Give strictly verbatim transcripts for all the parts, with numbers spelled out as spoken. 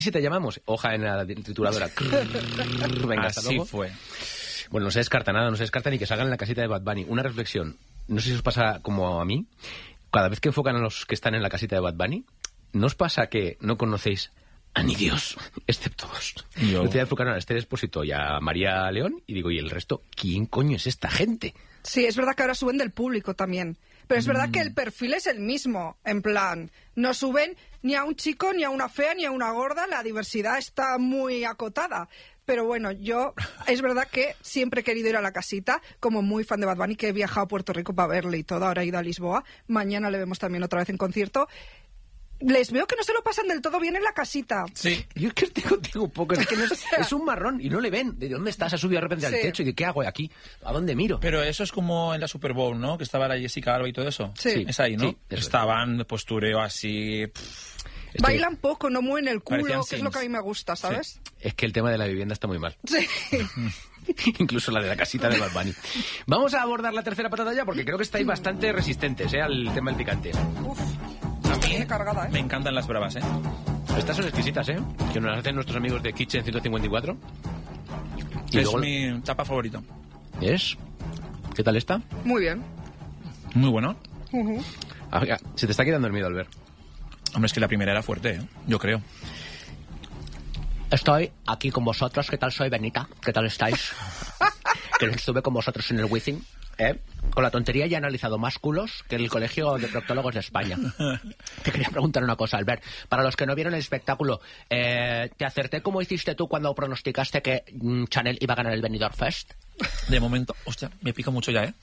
Si te llamamos, hoja en la trituradora. Venga, hasta Así luego. fue. Bueno, no se descarta nada, no se descarta ni que salgan en la casita de Bad Bunny. Una reflexión, no sé si os pasa como a mí, cada vez que enfocan a los que están en la casita de Bad Bunny, ¿no os pasa que no conocéis a ni Dios, excepto dos? Yo. El otro día enfocaron a Esther Expósito y a María León y digo, ¿y el resto? ¿Quién coño es esta gente? Sí, es verdad que ahora suben del público también. Pero es verdad Mm. que el perfil es el mismo. En plan, no suben ni a un chico, ni a una fea, ni a una gorda. La diversidad está muy acotada. Pero bueno, yo es verdad que siempre he querido ir a la casita, como muy fan de Bad Bunny, que he viajado a Puerto Rico para verle y todo. Ahora he ido a Lisboa. Mañana le vemos también otra vez en concierto. Les veo que no se lo pasan del todo bien en la casita. Sí. Yo es que estoy contigo un poco. Es, que no es, O sea, es un marrón y no le ven. ¿De dónde estás? Ha subido de repente al Sí. techo y ¿de qué hago aquí? ¿A dónde miro? Pero eso es como en la Super Bowl, ¿no? Que estaba la Jessica Alba y todo eso. Sí. Es ahí, ¿no? Sí, eso es. Estaban de postureo así... pff. Estoy- Bailan poco, no mueven el culo, Parecían que es lo Sims. que a mí me gusta, ¿sabes? Es que el tema de la vivienda está muy mal. Sí. Incluso la de la casita de Bad Bunny. Vamos a abordar la tercera patata ya porque creo que estáis bastante resistentes, ¿eh? Al tema del picante. Uf, A mí está cargada, ¿eh? me encantan las bravas, ¿eh? Estas son exquisitas, ¿eh? Que nos hacen nuestros amigos de Kitchen ciento cincuenta y cuatro. Y es luego- mi tapa favorita. ¿Es? ¿Qué tal está? Muy bien. Muy bueno. Ujú. Ah, venga, se te está quedando el miedo, Albert. Hombre, es que la primera era fuerte, ¿eh? Yo creo. Estoy aquí con vosotros. ¿Qué tal soy, Benita? ¿Qué tal estáis? Que estuve con vosotros en el Wizzing, ¿eh? Con la tontería ya he analizado más culos que el Colegio de Proctólogos de España. Te quería preguntar una cosa, Albert. Para los que no vieron el espectáculo, eh, ¿te acerté como hiciste tú cuando pronosticaste que mm, Chanel iba a ganar el Benidorm Fest? De momento... Hostia, me pica mucho ya, ¿eh?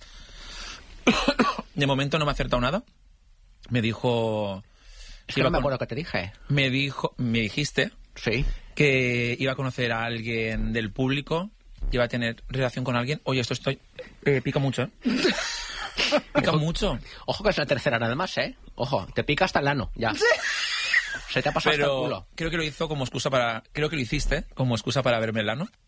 De momento no me ha acertado nada. Me dijo... Es que no me acuerdo que te dije. Me dijo... Me dijiste Sí. que iba a conocer a alguien del público, iba a tener relación con alguien. Oye, esto estoy... Eh, pica mucho, ¿eh? Pica mucho. Ojo que es la tercera nada más, ¿eh? Ojo, te pica hasta el ano, ya. Se te ha pasado hasta el Pero culo. creo que lo hizo como excusa para... Creo que lo hiciste como excusa para verme el ano.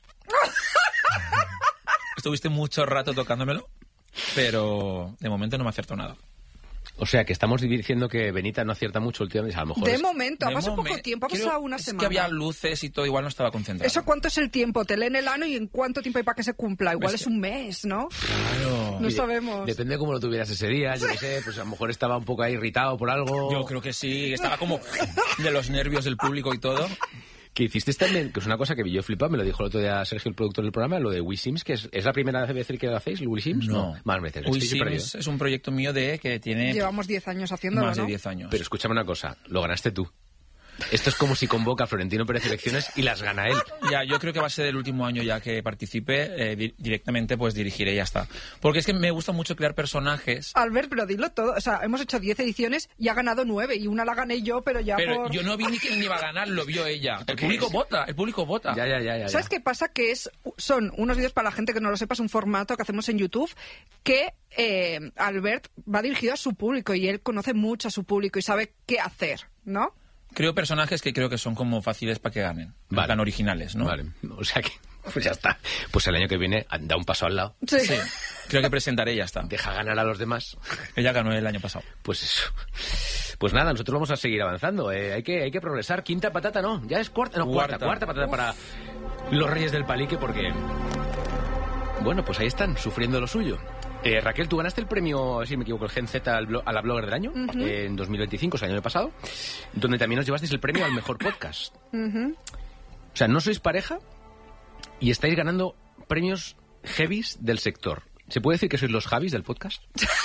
Estuviste mucho rato tocándomelo, pero de momento no me acertó nada. O sea, que estamos diciendo que Benita no acierta mucho últimamente. A lo mejor De es- momento, ha De pasado poco momen- tiempo, ha creo- pasado una es semana. que había luces y todo, igual no estaba concentrado. ¿Eso cuánto es el tiempo? Te leen el ano y en cuánto tiempo hay para que se cumpla. Igual Es es que- un mes, ¿no? Claro. No Oye, sabemos. Depende de cómo lo tuvieras ese día, yo qué sé, pues a lo mejor estaba un poco ahí irritado por algo. Yo creo que sí, estaba como de los nervios del público y todo. Que hiciste también, que es una cosa que yo flipaba, me lo dijo el otro día Sergio, el productor del programa, lo de WeSims, que es, ¿es la primera vez que lo hacéis, el WeSims? Más veces. Uy, estoy sí, perdido. es, es un proyecto mío de que tiene Llevamos diez años haciéndolo, más de ¿no? diez años. Pero escúchame una cosa, lo ganaste tú. Esto es como si convoca a Florentino Pérez elecciones y las gana él. Ya, yo creo que va a ser el último año ya que participe, eh, di- directamente pues dirigiré y ya está. Porque es que me gusta mucho crear personajes, Albert, pero dilo todo. O sea, hemos hecho diez ediciones y ha ganado nueve. Y una la gané yo, pero ya pero por... yo no vi ni quién iba a ganar, lo vio ella. El público vota, el público vota. Ya, ya, ya, ya. ¿Sabes ya. qué pasa? Que es son unos vídeos, para la gente que no lo sepa, es un formato que hacemos en YouTube que eh, Albert va dirigido a su público y él conoce mucho a su público y sabe qué hacer, ¿no? Creo personajes que creo que son como fáciles para que ganen. Vale. Tan originales, ¿no? Vale, o sea que, pues ya está. Pues el año que viene da un paso al lado, Sí. Sí, creo que presentaré y ya está. deja ganar a los demás. Ella ganó el año pasado. Pues eso. Pues nada, nosotros vamos a seguir avanzando. eh, hay, que, hay que progresar. Quinta patata, no. Ya es cuarta. No, cuarta. Cuarta, Cuarta. patata para los Reyes del Palique porque... Bueno, pues ahí están, sufriendo lo suyo. Eh, Raquel, tú ganaste el premio, si me equivoco, el Gen Z al blo- a la Blogger del Año eh, en dos mil veinticinco, o sea, el año pasado, donde también nos llevasteis el premio al Mejor Podcast. Ujú. O sea, no sois pareja y estáis ganando premios heavies del sector. ¿Se puede decir que sois los Javis del podcast?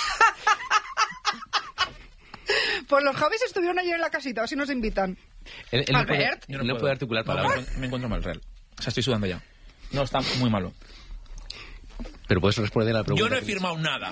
Pues los Javis estuvieron ayer en la casita, a ver si nos invitan. Él, él no puede, Albert. él no puede articular No, me palabras. encuentro- me encuentro mal, real. O sea, estoy sudando ya. No, está muy malo. Pero puedes responder a la pregunta. Yo no he que- firmado nada.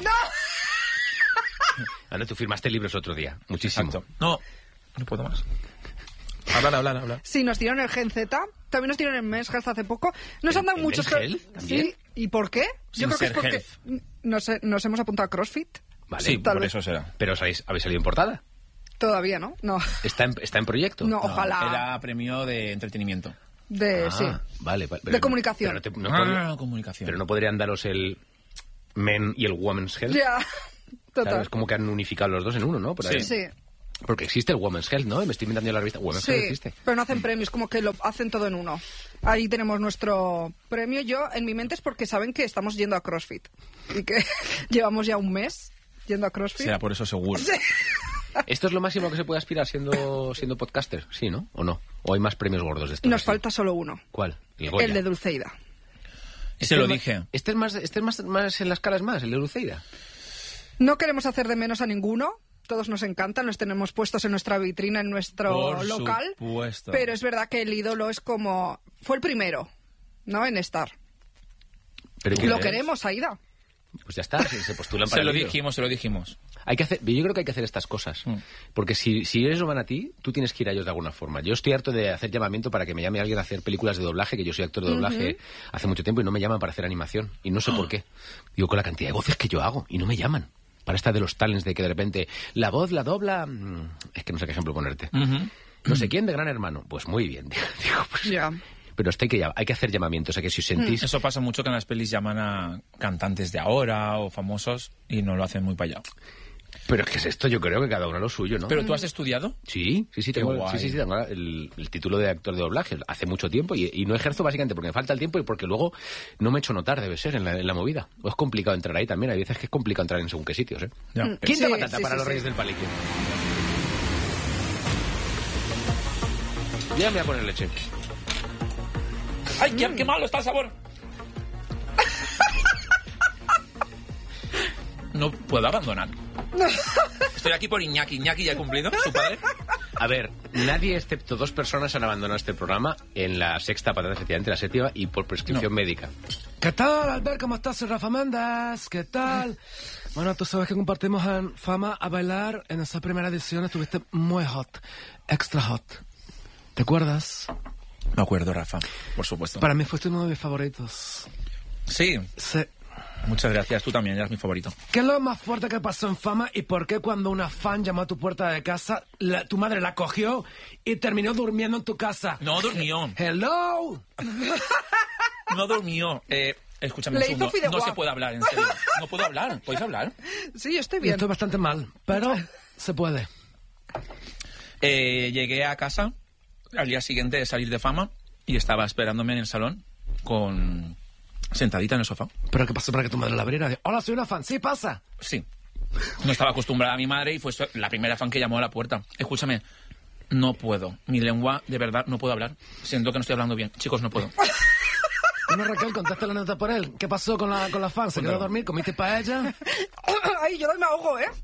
Ah, no, tú firmaste libros otro día. Muchísimo. Exacto. No, no puedo más. Hablar, hablar, hablar. Sí, nos dieron el Gen Z, también nos dieron el Men's Health hace poco. Nos ¿El- han dado el muchos... Men's Health también? Sí, ¿y por qué? Sin Yo creo que es ser porque health. nos, nos hemos apuntado a CrossFit. Vale. Sí, tal por vez. eso será. Pero os habéis, habéis salido en portada. Todavía, ¿no? No, ¿Está en, está en proyecto? no, No, ojalá. Era premio de entretenimiento. De, Ah, sí. vale, vale. De comunicación. Pero, te- no Ah, podría- comunicación. pero no podrían daros el Men y el Women's Health. Ya, Claro, total. es como que han unificado los dos en uno, ¿no? Por ahí. Sí. Sí. Porque existe el Women's Health, ¿no? Me estoy inventando la revista. Women's Sí, Health existe. pero no hacen premios, como que lo hacen todo en uno. Ahí tenemos nuestro premio. Yo, en mi mente, es porque saben que estamos yendo a CrossFit. Y que llevamos ya un mes yendo a CrossFit. Será por eso seguro. Sí. ¿Esto es lo máximo que se puede aspirar siendo, siendo podcaster? ¿Sí, no? ¿O no? ¿O hay más premios gordos de esto? Nos falta solo uno. ¿Cuál? El Goya. El de Dulceida. Se lo dije. ¿Este es más, este es más, más en las caras más, el de Dulceida? No queremos hacer de menos a ninguno. Todos nos encantan, los tenemos puestos en nuestra vitrina, en nuestro Por local. supuesto. Pero es verdad que el ídolo es como... Fue el primero, ¿no? En estar. ¿Pero qué Lo es? queremos, Aida. Pues ya está, se, se postulan para Se lo el ídolo. dijimos, se lo dijimos. Hay que hacer, yo creo que hay que hacer estas cosas. Mm. Porque si, si ellos no van a ti, tú tienes que ir a ellos de alguna forma. Yo estoy harto de hacer llamamiento para que me llame alguien a hacer películas de doblaje, que yo soy actor de doblaje hace mucho tiempo y no me llaman para hacer animación. Y no sé por qué. Digo, con la cantidad de voces que yo hago y no me llaman. Para esta de los talents de que de repente la voz la dobla... mm, Es que no sé qué ejemplo ponerte. Ujú. No sé quién de Gran Hermano. Pues muy bien. Digo, digo, pues, Ya. pero esto hay que, hay que hacer llamamientos. O sea, que si os sentís... Eso pasa mucho que en las pelis llaman a cantantes de ahora o famosos y no lo hacen muy para allá. Pero es que es esto, yo creo que cada uno lo suyo, ¿no? ¿Pero tú has estudiado? Sí, sí, sí, Qué tengo, guay. sí, sí, sí, tengo el, el título de actor de doblaje hace mucho tiempo y, y no ejerzo básicamente porque me falta el tiempo y porque luego no me he hecho notar, debe ser, en la, en la movida. O es complicado entrar ahí también, hay veces que es complicado entrar en según qué sitios, ¿eh? Ya. Mm. ¿Quién Sí, da batata sí, para sí, los sí. Reyes del Palique? Ya me voy a poner leche. ¡Ay, qué, qué malo está el sabor! No puedo abandonar. Estoy aquí por Iñaki. Iñaki ya ha cumplido, su padre. A ver, nadie excepto dos personas han abandonado este programa en la sexta patata, efectivamente, la séptima, y por prescripción No. médica. ¿Qué tal, Albert? ¿Cómo estás? Soy Rafa Mendes. ¿Qué tal? Bueno, tú sabes que compartimos en Fama a Bailar. En esa primera edición estuviste muy hot. Extra hot. ¿Te acuerdas? Me acuerdo, Rafa, por supuesto. Para mí fuiste uno de mis favoritos. Sí, Sí. muchas gracias. Tú también, eres mi favorito. ¿Qué es lo más fuerte que pasó en Fama y por qué cuando una fan llamó a tu puerta de casa, la- tu madre la cogió y terminó durmiendo en tu casa? No durmió. ¡Hello! No durmió. Eh, escúchame Le un hizo segundo. fideuá. No se puede hablar, en serio. No puedo hablar. ¿Podéis hablar? Sí, yo estoy Y bien. estoy bastante mal, pero se puede. Eh, llegué a casa al día siguiente de salir de Fama y estaba esperándome en el salón con sentadita en el sofá. ¿Pero qué pasó para que tu madre la abriera? Hola, soy una fan. Sí, pasa. Sí. No estaba acostumbrada a mi madre y fue la primera fan que llamó a la puerta. Escúchame, no puedo. Mi lengua, de verdad, no puedo hablar. Siento que no estoy hablando bien. Chicos, no puedo. Bueno, Raquel, contaste la nota por él. ¿Qué pasó con la, con la fan? ¿Se quedó a dormir? ¿Comiste paella? Ay, yo me ahogo, ¿eh?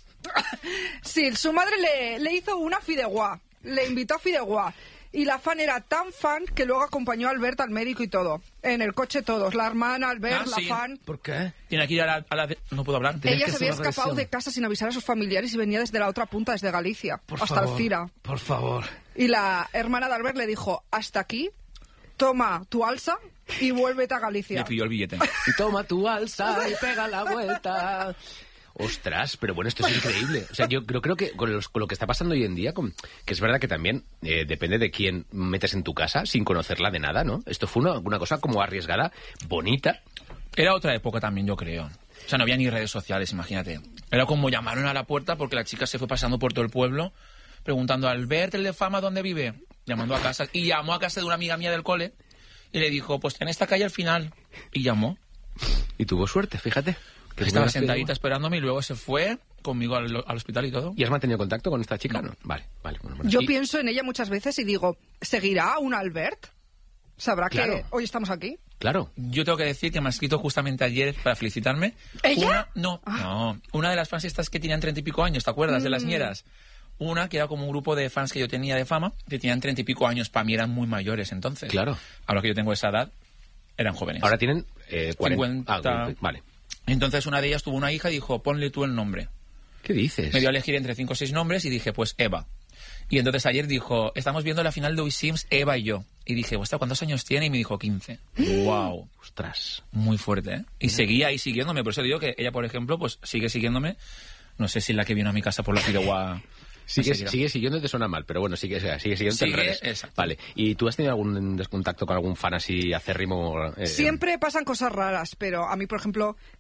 Sí, su madre le, le hizo una fideuá. Le invitó a fideuá. Y la fan era tan fan que luego acompañó a Albert al médico y todo. En el coche todos. La hermana, Albert, Ah, la sí. fan. ¿Por qué? Tiene que ir a la... a la de- No puedo hablar. Tienes Ella que se hacer había una escapado revisión. de casa sin avisar a sus familiares y venía desde la otra punta, desde Galicia, Por hasta favor. Alcira. Por favor. Y la hermana de Albert le dijo, hasta aquí, toma tu alza y vuélvete a Le Galicia. pidió el billete. Y toma tu alza y pega la vuelta. Ostras, pero bueno, esto es increíble. O sea, yo creo, creo que con, los- con lo que está pasando hoy en día, con- que es verdad que también eh, depende de quién metes en tu casa sin conocerla de nada, ¿no? Esto fue una, una cosa como arriesgada, bonita. Era otra época también, yo creo. O sea, no había ni redes sociales, imagínate. Era como llamaron a la puerta porque la chica se fue pasando por todo el pueblo preguntando a Albert, el de Fama, ¿dónde vive? Llamando a casa. Y llamó a casa de una amiga mía del cole y le dijo, pues en esta calle al final. Y llamó. Y tuvo suerte, fíjate. Que Estaba fue una sentadita fideuá. esperándome y luego se fue conmigo al, al hospital y todo. ¿Y has mantenido contacto con esta chica? No. No. Vale, vale. Bueno, bueno. Yo Y- pienso en ella muchas veces y digo, ¿seguirá un Albert? ¿Sabrá Claro. que hoy estamos aquí? Claro. Yo tengo que decir que me ha escrito justamente ayer para felicitarme. ¿Ella? Una, no, Ah. no. Una de las fans estas que tenían treinta y pico años, ¿te acuerdas? De Mm. las ñeras. Una que era como un grupo de fans que yo tenía de Fama, que tenían treinta y pico años. Para mí eran muy mayores entonces. Claro. Ahora que yo tengo esa edad, eran jóvenes. Ahora tienen eh, cuarenta. cincuenta. Ah, vale. Entonces una de ellas tuvo una hija y dijo, ponle tú el nombre. ¿Qué dices? Me dio a elegir entre cinco o seis nombres y dije, pues Eva. Y entonces ayer dijo, estamos viendo la final de We Sims, Eva y yo. Y dije, ostras, ¿cuántos años tiene? Y me dijo quince. Wow. Ostras. Muy fuerte, ¿eh? Y seguía ahí siguiéndome. Por eso digo que ella, por ejemplo, pues sigue siguiéndome. No sé si la que vino a mi casa por la fideuá... Sigue, me seguirá. sigue siguiendo, te suena mal, pero bueno, sigue, sigue siguiendo en Sigue, redes. exacto. Vale. ¿Y tú has tenido algún descontacto con algún fan así acérrimo? eh, Siempre pasan cosas raras, pero a mí, por ejemplo,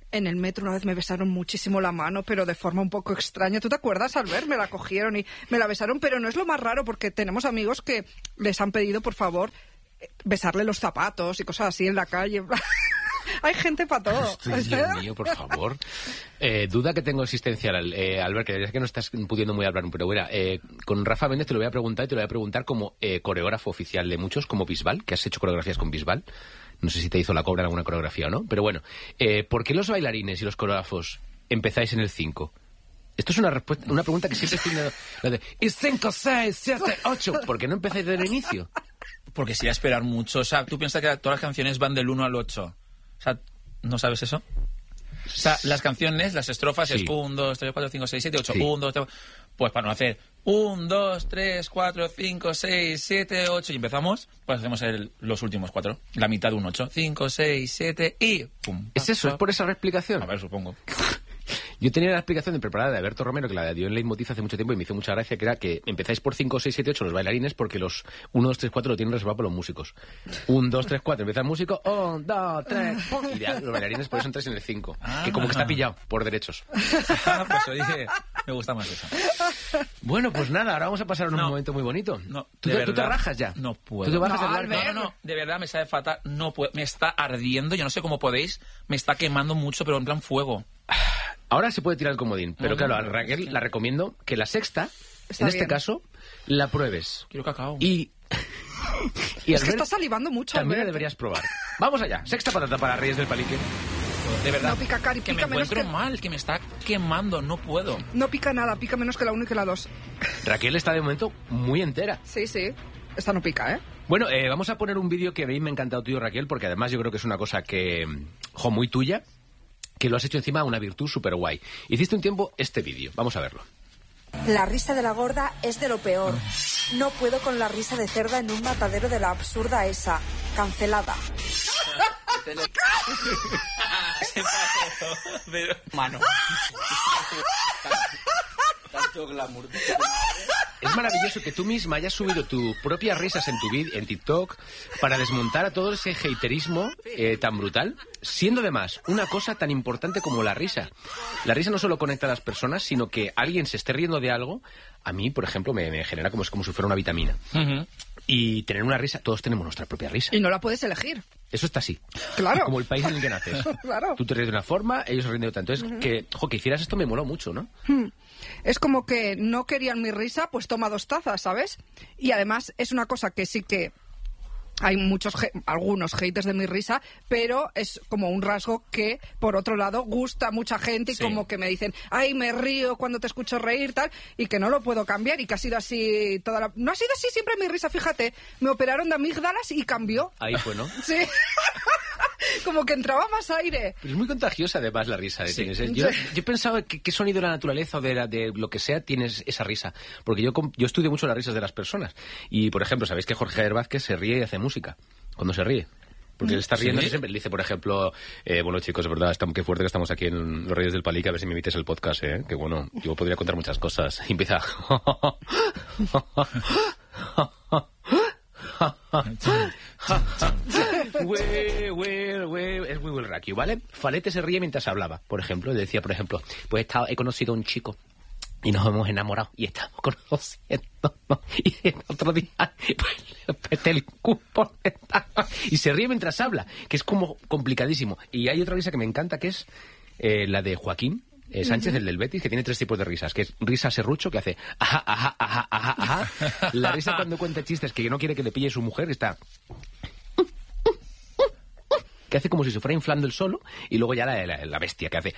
En el metro una vez me besaron muchísimo la mano, pero de forma un poco extraña. ¿Tú te acuerdas, Albert? Me la cogieron y me la besaron, pero no es lo más raro porque tenemos amigos que les han pedido, por favor, besarle los zapatos y cosas así en la calle. Hay gente para todo. Estoy, Dios mío, por favor. Eh, duda que tengo existencial, eh, Albert, que es que no estás pudiendo muy hablar, pero bueno, eh, con Rafa Méndez te lo voy a preguntar y te lo voy a preguntar como eh, coreógrafo oficial de muchos, como Bisbal, que has hecho coreografías con Bisbal. No sé si te hizo la cobra en alguna coreografía o no, pero bueno, eh, ¿por qué los bailarines y los coreógrafos empezáis en el cinco? Esto es una, respuesta, una pregunta que siempre estoy... La de, y cinco, seis, siete, ocho. ¿Por qué no empezáis desde el inicio? Porque sería esperar mucho. O sea, tú piensas que todas las canciones van del uno al ocho. O sea, ¿no sabes eso? O sea, las canciones, las estrofas Sí. es uno, dos, tres, cuatro, cinco, seis, siete, ocho. Sí. uno, dos, tres... Pues para no hacer uno, dos, tres, cuatro, cinco, seis, siete, ocho y empezamos, pues hacemos el, los últimos cuatro. La mitad de un ocho. cinco, seis, siete y... pum. ¿Es eso? ¿Es por esa reexplicación? A ver, supongo. Yo tenía la explicación de preparada de Alberto Romero, que la dio en Leitmotiv hace mucho tiempo y me hizo mucha gracia, que era que empezáis por cinco, seis, siete, ocho los bailarines porque los uno, dos, tres, cuatro lo tienen reservado para los músicos. uno, dos, tres, cuatro empieza el músico, uno, dos, tres, y ya los bailarines por eso entráis en el cinco. Ah. Que como que está pillado por derechos. Ah, pues oye, me gusta más eso. Bueno, pues nada, ahora vamos a pasar a un No. momento muy bonito. No, ¿Tú, de te, tú te verdad, rajas ya? no puedo. ¿Tú te bajas No, del barco? Albert. No, no, no, de verdad me sabe fatal. No puedo, me está ardiendo, yo no sé cómo podéis, me está quemando mucho, pero en plan fuego. Ahora se puede tirar el comodín, pero No, claro, no, a no, Raquel es que- la recomiendo que la sexta, Está en este bien. caso, la pruebes. Quiero cacao. Y... y Es que Albert, estás salivando mucho, también la Albert. deberías probar. Vamos allá, sexta patata para Reyes del Palique. De verdad, No pica cari, que me pica menos encuentro que- mal, que me está quemando, no puedo. No pica nada, pica menos que la uno y que la dos. Raquel está de momento muy entera. Sí, sí. Esta no pica, ¿eh? Bueno, eh, vamos a poner un vídeo que a mí me ha encantado tuyo, Raquel, porque además yo creo que es una cosa que, jo, muy tuya, que lo has hecho encima una virtud súper guay. Hiciste un tiempo este vídeo, vamos a verlo. La risa de la gorda es de lo peor. No puedo con la risa de cerda en un matadero de la absurda esa. Cancelada. Se pasó, pero... Mano. Tanto glamour. Es maravilloso que tú misma hayas subido tus propias risas en tu vid en TikTok para desmontar a todo ese haterismo eh, tan brutal, siendo además una cosa tan importante como la risa. La risa no solo conecta a las personas, sino que alguien se esté riendo de algo, a mí, por ejemplo, me, me genera como, como si fuera una vitamina. Ujú. Y tener una risa, todos tenemos nuestra propia risa. Y no la puedes elegir. Eso está así. Claro. Como el país en el que naces. Claro. Tú te ríes de una forma, ellos se ríen de otra. Entonces, que, jo, que hicieras esto me moló mucho, ¿no? Es como que no querían mi risa, pues toma dos tazas, ¿sabes? Y además es una cosa que sí que hay muchos, he- algunos haters de mi risa, pero es como un rasgo que, por otro lado, gusta a mucha gente y Sí. como que me dicen, ay, me río cuando te escucho reír, tal, y que no lo puedo cambiar y que ha sido así toda la... No ha sido así siempre mi risa, fíjate. Me operaron de amígdalas y cambió. Ahí fue, ¿no? Sí. Como que entraba más aire. Pero es muy contagiosa además la risa de Sí. tienes. ¿eh? Yo, yo pensaba que qué sonido de la naturaleza o de, la- de lo que sea tienes esa risa. Porque yo, com- yo estudio mucho las risas de las personas. Y, por ejemplo, sabéis que Jorge Javier Vázquez se ríe y hace música. Cuando se ríe. Porque él está ¿Sí? riendo siempre. Le dice, por ejemplo, eh, bueno, chicos, es verdad, estamos, qué fuerte que estamos aquí en Los Reyes del Palique, a ver si me invites al podcast, ¿eh? Que bueno, yo podría contar muchas cosas. Y empieza... We will, we- es We Will Rock You, ¿vale? Falete se ríe mientras hablaba, por ejemplo. Decía, por ejemplo, pues he, estado- he conocido a un chico y nos hemos enamorado y estamos conociendo. Y el otro día, pues le apreté el culo por detrás. Y se ríe mientras habla, que es como complicadísimo. Y hay otra risa que me encanta, que es eh, la de Joaquín eh, Sánchez, el del Betis, que tiene tres tipos de risas, que es risa serrucho, que hace ajá, ajá, ajá, ajá, ajá. La risa cuando cuenta chistes que no quiere que le pille su mujer, está... que hace como si se fuera inflando el solo, y luego ya la, la, la bestia que hace...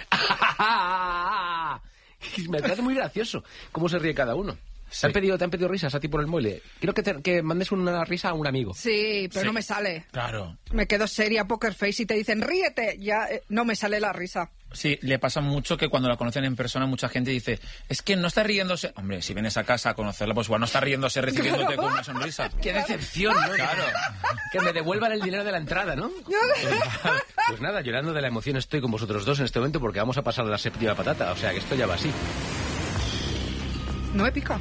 Y me parece muy gracioso cómo se ríe cada uno. ¿Te, han pedido, ¿Te han pedido risas a ti por el muelle? Quiero que, te- que mandes una risa a un amigo. Sí, pero Sí. no me sale. Claro. Me quedo seria, poker face, y te dicen, ríete. Ya eh, no me sale la risa. Sí, le pasa mucho que cuando la conocen en persona mucha gente dice, es que no está riéndose. Hombre, si vienes a casa a conocerla, pues igual no está riéndose recibiéndote con una sonrisa. ¡Qué decepción, ¿no? Claro. Que me devuelvan el dinero de la entrada, ¿no? Pues nada, llorando de la emoción estoy con vosotros dos en este momento porque vamos a pasar a la séptima patata. O sea, que esto ya va así. No me pica.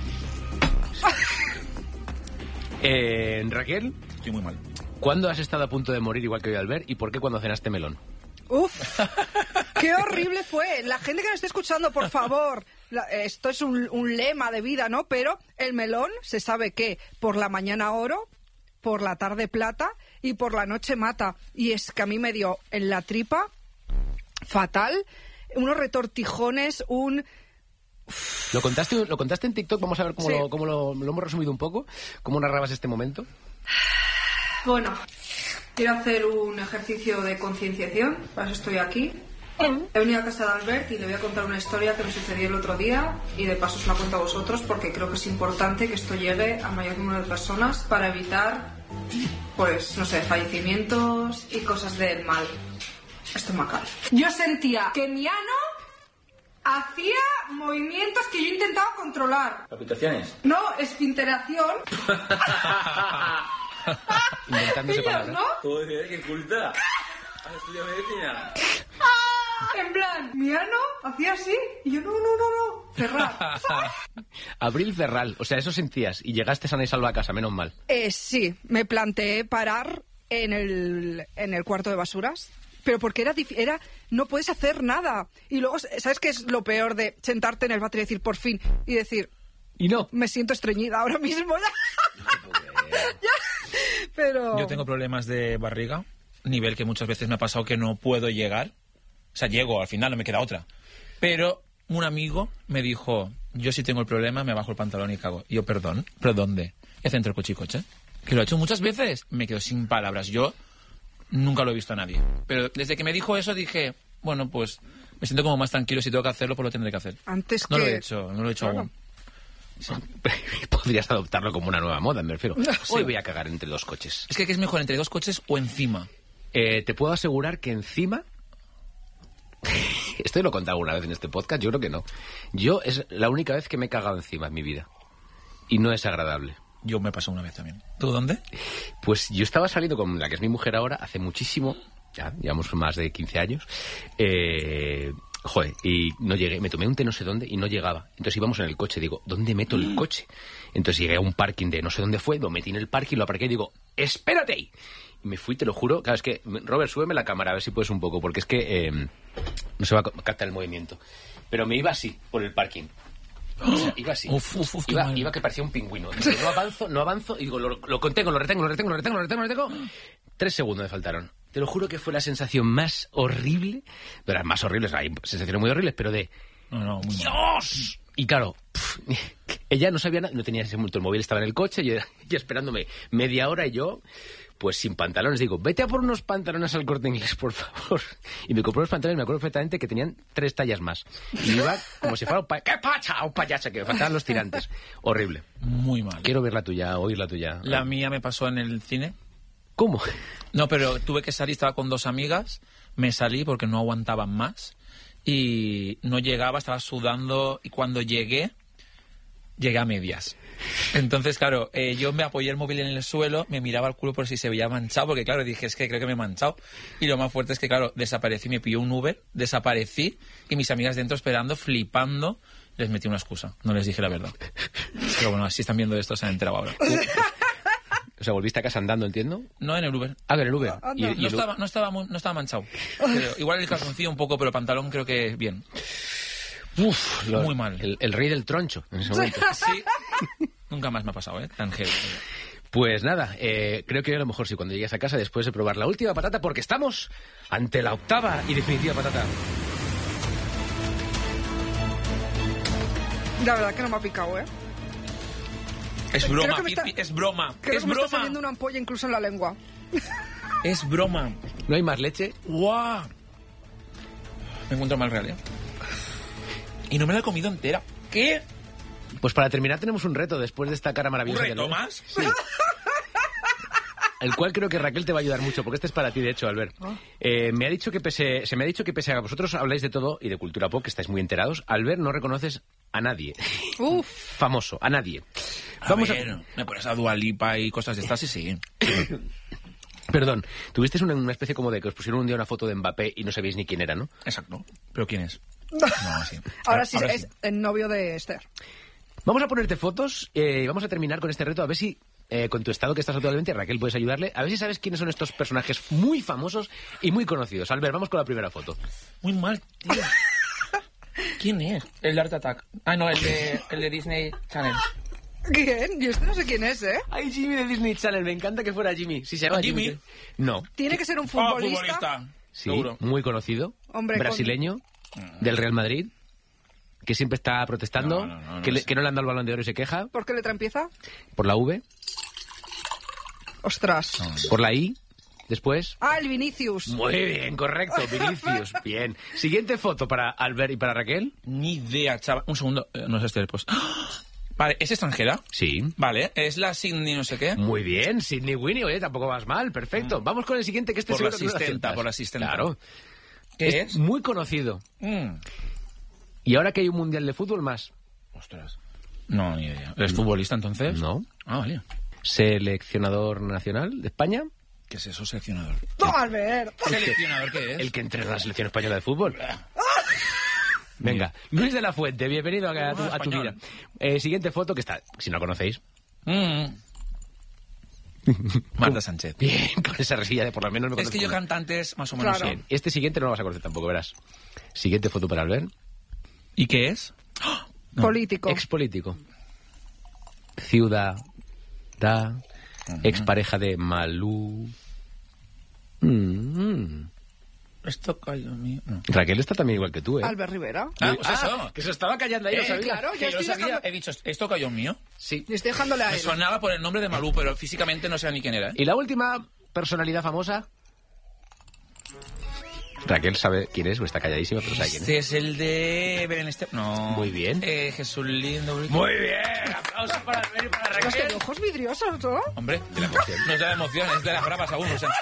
Eh, Raquel, Estoy muy mal. ¿cuándo has estado a punto de morir igual que hoy Albert? ¿Y por qué cuando cenaste melón? Uf. ¡Qué horrible fue! La gente que nos esté escuchando, por favor, la, esto es un, un lema de vida, ¿no? Pero el melón se sabe que por la mañana oro, por la tarde plata y por la noche mata. Y es que a mí me dio en la tripa fatal, unos retortijones, un... ¿Lo contaste, ¿Lo contaste en TikTok? Vamos a ver cómo, Sí. lo, cómo lo, lo hemos resumido un poco. ¿Cómo narrabas este momento? Bueno, quiero hacer un ejercicio de concienciación, para eso estoy aquí. He venido a casa de Albert y le voy a contar una historia que me sucedió el otro día y de paso os la cuento a vosotros porque creo que es importante que esto llegue al mayor número de personas para evitar, pues, no sé, fallecimientos y cosas del mal estomacal. Yo sentía que mi ano hacía movimientos que yo intentaba controlar. ¿Palpitaciones? No, esfinteración. Inventándose Pillos, palabras. ¿no? Joder, qué culta. ¿Has estudiado medicina? En plan, mi ano hacía así y yo no, no, no, no, cerrar. ¿Sabes? Abril Ferral, o sea, eso sentías y llegaste sana y salva a casa, menos mal. Eh, sí, me planteé parar en el, en el cuarto de basuras, pero porque era, dif- era, no puedes hacer nada. Y luego, ¿sabes qué es lo peor de sentarte en el váter y decir por fin? Y decir, Y no. me siento estreñida ahora mismo ya. Ya. Pero... Yo tengo problemas de barriga, nivel que muchas veces me ha pasado que no puedo llegar. O sea, llego, al final no me queda otra. Pero un amigo me dijo, yo si tengo el problema me bajo el pantalón y cago. Y yo, perdón, ¿pero dónde? Es entre el coche y coche. Que lo he hecho muchas veces. Me quedo sin palabras. Yo nunca lo he visto a nadie. Pero desde que me dijo eso dije, bueno, pues me siento como más tranquilo. Si tengo que hacerlo, pues lo tendré que hacer. Antes No que... lo he hecho, no lo he hecho Claro. aún. Podrías adoptarlo como una nueva moda, me refiero. Sí. Hoy voy a cagar entre dos coches. Es que ¿qué es mejor, entre dos coches o encima? Eh, te puedo asegurar que encima... Esto lo he contado alguna vez en este podcast, yo creo que no. Yo es la única vez que me he cagado encima en mi vida. Y no es agradable. Yo me pasó una vez también. ¿Tú dónde? Pues yo estaba saliendo con la que es mi mujer ahora hace muchísimo, ya llevamos más de quince años, eh, joder, y no llegué, me tomé un té no sé dónde y no llegaba. Entonces íbamos en el coche, digo, ¿dónde meto el coche? Entonces llegué a un parking de no sé dónde fue, lo metí en el parking, lo aparqué y digo, ¡espérate! Y me fui, te lo juro, claro, es que, Robert, súbeme la cámara a ver si puedes un poco, porque es que eh, no se va a captar el movimiento. Pero me iba así, por el parking. O sea, iba así. Uf, uf, uf, qué iba, mal. iba que parecía un pingüino. Digo, no avanzo, no avanzo. Y digo, lo, lo contengo, lo retengo, lo retengo, lo retengo, lo retengo, lo retengo. Tres segundos me faltaron. Te lo juro que fue la sensación más horrible. De las más horribles, hay sensaciones muy horribles, pero de... No, no, muy mal. ¡Dios! Y claro, pf, ella no sabía nada, no tenía ese momento el móvil, estaba en el coche y, y esperándome media hora y yo... Pues sin pantalones, digo, vete a por unos pantalones al Corte Inglés, por favor. Y me compré unos pantalones, me acuerdo perfectamente que tenían tres tallas más. Y iba como si fuera un pa... ¡Qué pacha! Un payaso, que me faltaban los tirantes. Horrible. Muy mal. Quiero ver la tuya, oír la tuya. La mía me pasó en el cine. ¿Cómo? No, pero tuve que salir, estaba con dos amigas, me salí porque no aguantaban más y no llegaba, estaba sudando y cuando llegué, llegué a medias. Entonces, claro, eh, yo me apoyé el móvil en el suelo, me miraba el culo por si se veía manchado, porque claro, dije, es que creo que me he manchado. Y lo más fuerte es que, claro, desaparecí, me pilló un Uber, desaparecí y mis amigas dentro esperando, flipando, les metí una excusa, no les dije la verdad. Pero bueno, así están viendo esto, se han enterado ahora. O sea, volviste a casa andando, entiendo. No en el Uber. Ah, en el Uber. Ah, Y- no. y No el- estaba, no, estaba, mu- no estaba manchado. Creo. Igual el calzoncillo un poco, pero el pantalón creo que bien. Uf, lo- Muy mal. El, el rey del troncho, en ese momento. Sí. Nunca más me ha pasado, ¿eh? Tan heavy. Pues nada, eh, creo que a lo mejor sí, cuando llegues a casa, después de probar la última patata, porque estamos ante la octava y definitiva patata. La verdad que no me ha picado, ¿eh? Es Creo broma, que me está- Pipi, es broma. Creo Es que me está broma. saliendo una ampolla incluso en la lengua. Es broma. ¿No hay más leche? ¡Guau! Me encuentro mal real, ¿eh? Y no me la he comido entera. ¿Qué? Pues para terminar tenemos un reto después de esta cara ¿Un maravillosa. que reto tenemos. más? Sí. El cual creo que Raquel te va a ayudar mucho, porque este es para ti, de hecho, Albert. Eh, me ha dicho que pese, se me ha dicho que pese a que vosotros habláis de todo y de cultura pop, que estáis muy enterados, Albert no reconoces a nadie. Uf. Famoso, a nadie. A Vamos ver, me pones a Dua Lipa y cosas de estas y sí. a... Perdón, tuvisteis una, una especie como de que os pusieron un día una foto de Mbappé y no sabéis ni quién era, ¿no? Exacto. ¿Pero quién es? No, sí. Ahora sí es el novio de Esther. Vamos a ponerte fotos eh, y vamos a terminar con este reto a ver si eh, con tu estado que estás actualmente, Raquel, puedes ayudarle. A ver si sabes quiénes son estos personajes muy famosos y muy conocidos. Albert, vamos con la primera foto. Muy mal, tío. ¿Quién es? El de Art Attack. Ah, no, el de, el de Disney Channel. ¿Quién? Yo este no sé quién es, ¿eh? Ay, Jimmy de Disney Channel, me encanta que fuera Jimmy. Sí, se llama ¿Jimmy? Jimmy. No. Tiene que ser un Ah, futbolista. futbolista. Sí, Seguro. muy conocido. Hombre, brasileño, del Real Madrid, que siempre está protestando, No, no, no, no que, le- sé. que no le han dado el Balón de Oro y se queja. ¿Por qué letra empieza? Por la V, Ostras. por la I, después... Ah, el Vinicius. Muy bien, correcto, Vinicius, bien. Siguiente foto para Albert y para Raquel. Ni idea, chaval. Un segundo. eh, no sé este pues. ¡Ah! Vale, ¿es extranjera? Sí. Vale, es la Sydney no sé qué. Muy bien, Sidney Winnie, oye, tampoco vas mal, perfecto. Vamos con el siguiente, que este Por seguro la que no lo asistenta, aciertas. por la asistenta. Claro. ¿Qué es? Muy conocido. Mm. Y ahora que hay un mundial de fútbol más. Ostras. No, ni idea. ¿Es futbolista entonces? No. Ah, vale. Seleccionador nacional de España. ¿Qué es eso, seleccionador? ¡No, Albert! ¿Seleccionador qué es? El que entrena la selección española de fútbol. Venga, Luis de la Fuente, bienvenido a, a tu, a tu vida. Español. Eh, siguiente foto, que está, si no la conocéis. Mm. Marta Sánchez. Bien, con esa resilla de por lo menos me Es que conozco yo una. cantantes más o menos Claro. sé. Bien, este siguiente no lo vas a conocer tampoco, verás. Siguiente foto para Albert. ¿Y qué es? No. Político. Expolítico. Ciudad. Da. Expareja de Malú. Mm. Esto cayó mío. No. Raquel está también igual que tú, ¿eh? Albert Rivera. Ah, pues eso. que se estaba callando ahí, Eh, lo sabía. claro, Que yo yo estoy sabía, dejando- he dicho, ¿esto cayó mío? Sí. Y estoy dejándole a Me él. sonaba por el nombre de Malú, pero físicamente no sé ni quién era. ¿eh? Y la última personalidad famosa. Raquel sabe quién es, o está calladísima, pero sabe quién es. Este es el de Belén Esteban. No. Muy bien. Eh, Jesús Lindo. Muy bien, aplausos para Albert y para Los Raquel. de ojos vidriosos, ¿no? Hombre, de la emoción. No es de la emoción, es de las bravas aún. O sea.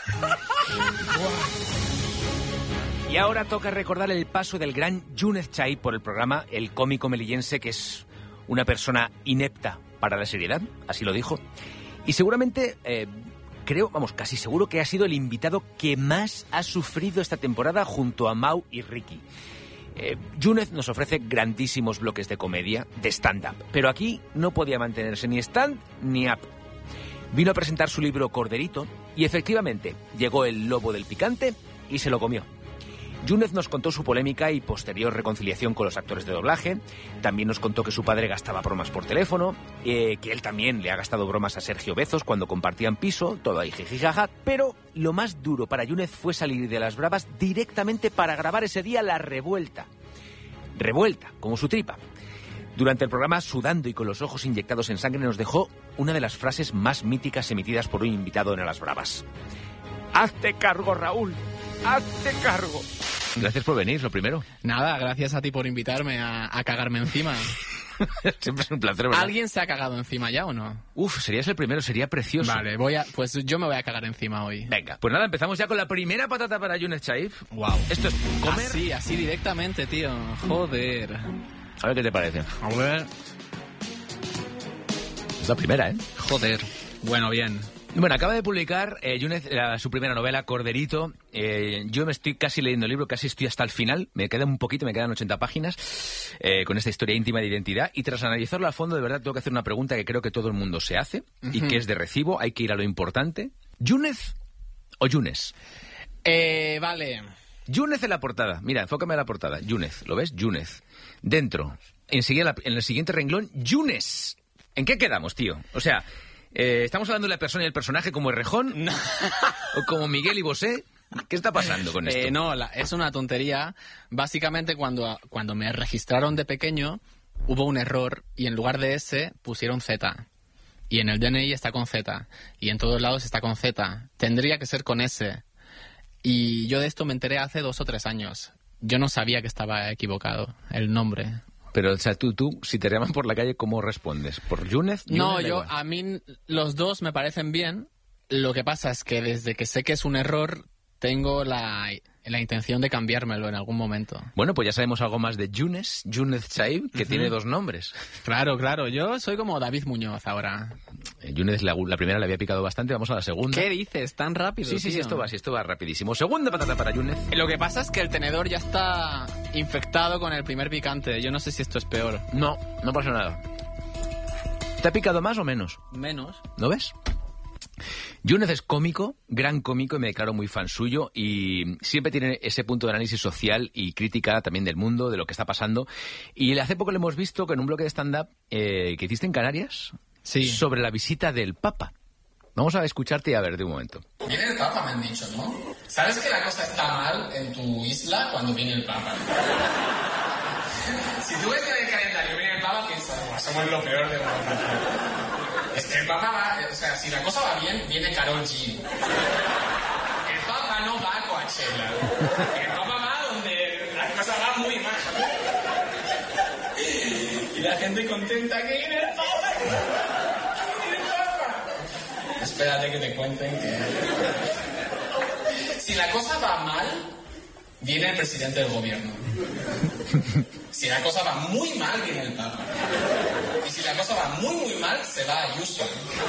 Y ahora toca recordar el paso del gran Yunez Chai por el programa El Cómico Melillense, que es una persona inepta para la seriedad, así lo dijo. Y seguramente, eh, creo, vamos, casi seguro que ha sido el invitado que más ha sufrido esta temporada junto a Mau y Ricky. Eh, Yunez nos ofrece grandísimos bloques de comedia, de stand-up, pero aquí no podía mantenerse ni stand ni up. Vino a presentar su libro Corderito y efectivamente llegó el lobo del picante y se lo comió. Yunez nos contó su polémica y posterior reconciliación con los actores de doblaje. También nos contó que su padre gastaba bromas por teléfono, eh, que él también le ha gastado bromas a Sergio Bezos cuando compartían piso, todo ahí jijijaja. Pero lo más duro para Yunez fue salir de las bravas directamente para grabar ese día La Revuelta. Revuelta, como su tripa. Durante el programa, sudando y con los ojos inyectados en sangre, nos dejó una de las frases más míticas emitidas por un invitado en A las Bravas. ¡Hazte cargo, Raúl! ¡Hazte cargo! Gracias por venir, lo primero. Nada, gracias a ti por invitarme a, a cagarme encima. Siempre es un placer, ¿verdad? ¿Alguien se ha cagado encima ya o no? Uf, serías el primero, sería precioso. Vale, voy a, pues yo me voy a cagar encima hoy. Venga, pues nada, empezamos ya con la primera patata para Yunez Chai. Wow. Esto es comer. Así, así directamente, tío. Joder. A ver qué te parece. A ver. Es la primera, ¿eh? Joder. Bueno, bien. Bueno, acaba de publicar eh, Yunez la- su primera novela, Corderito. Eh, yo me estoy casi leyendo el libro, casi estoy hasta el final. Me queda un poquito, me quedan ochenta páginas eh, con esta historia íntima de identidad. Y tras analizarlo a fondo, de verdad, tengo que hacer una pregunta que creo que todo el mundo se hace y que es de recibo. Hay que ir a lo importante. ¿Yunez o Yunes? Eh, vale. Yunez en la portada. Mira, enfócame a la portada. Yunez, ¿lo ves? Yunez. Dentro, enseguida, en el siguiente renglón, Yunes. ¿En qué quedamos, tío? O sea, eh, ¿estamos hablando de la persona y el personaje como Errejón? ¿O como Miguel y Bosé? ¿Qué está pasando con esto? Eh, no, la- es una tontería. Básicamente, cuando, cuando me registraron de pequeño, hubo un error y en lugar de S pusieron Z. Y en el D N I está con Z. Y en todos lados está con Z. Tendría que ser con S. Y yo de esto me enteré hace dos o tres años. Yo no sabía que estaba equivocado el nombre. Pero, o sea, tú, tú, si te llaman por la calle, ¿cómo respondes? ¿Por Yunez? No, Yunez, da yo, igual. a mí los dos me parecen bien. Lo que pasa es que desde que sé que es un error, tengo la, la intención de cambiármelo en algún momento. Bueno, pues ya sabemos algo más de Yunez, Yunez Chai, que tiene dos nombres. Claro, claro. Yo soy como David Muñoz ahora. Eh, Yunez, la, la primera le había picado bastante, vamos a la segunda. ¿Qué dices? ¿Tan rápido? Sí, sí, sí, tío? esto va, sí, esto va rapidísimo. Segunda patata para Yunez. Lo que pasa es que el tenedor ya está infectado con el primer picante. Yo no sé si esto es peor. No, no pasa nada. ¿Te ha picado más o menos? Menos. ¿No ves? Yúnez es cómico, gran cómico, y me declaro muy fan suyo, y siempre tiene ese punto de análisis social y crítica también del mundo, de lo que está pasando. Y hace poco le hemos visto que en un bloque de stand-up eh, que hiciste en Canarias, Sí. sobre la visita del Papa. Vamos a escucharte y a ver de un momento. Viene el Papa, me han dicho, ¿no? ¿Sabes que la cosa está mal en tu isla cuando viene el Papa? Si tú ves en el calendario viene el Papa, piensas, "Buah, somos lo peor de la vida". Es que el Papa va, o sea, si la cosa va bien, viene Karol G. El Papa no va a Coachella. El Papa va donde la cosa va muy mal. Y la gente contenta que viene el Papa. Que viene el Papa. Espérate que te cuenten que... Si la cosa va mal, viene el presidente del gobierno. Si la cosa va muy mal, viene el Papa. Y si la cosa va muy, muy mal, se va a Ayuso.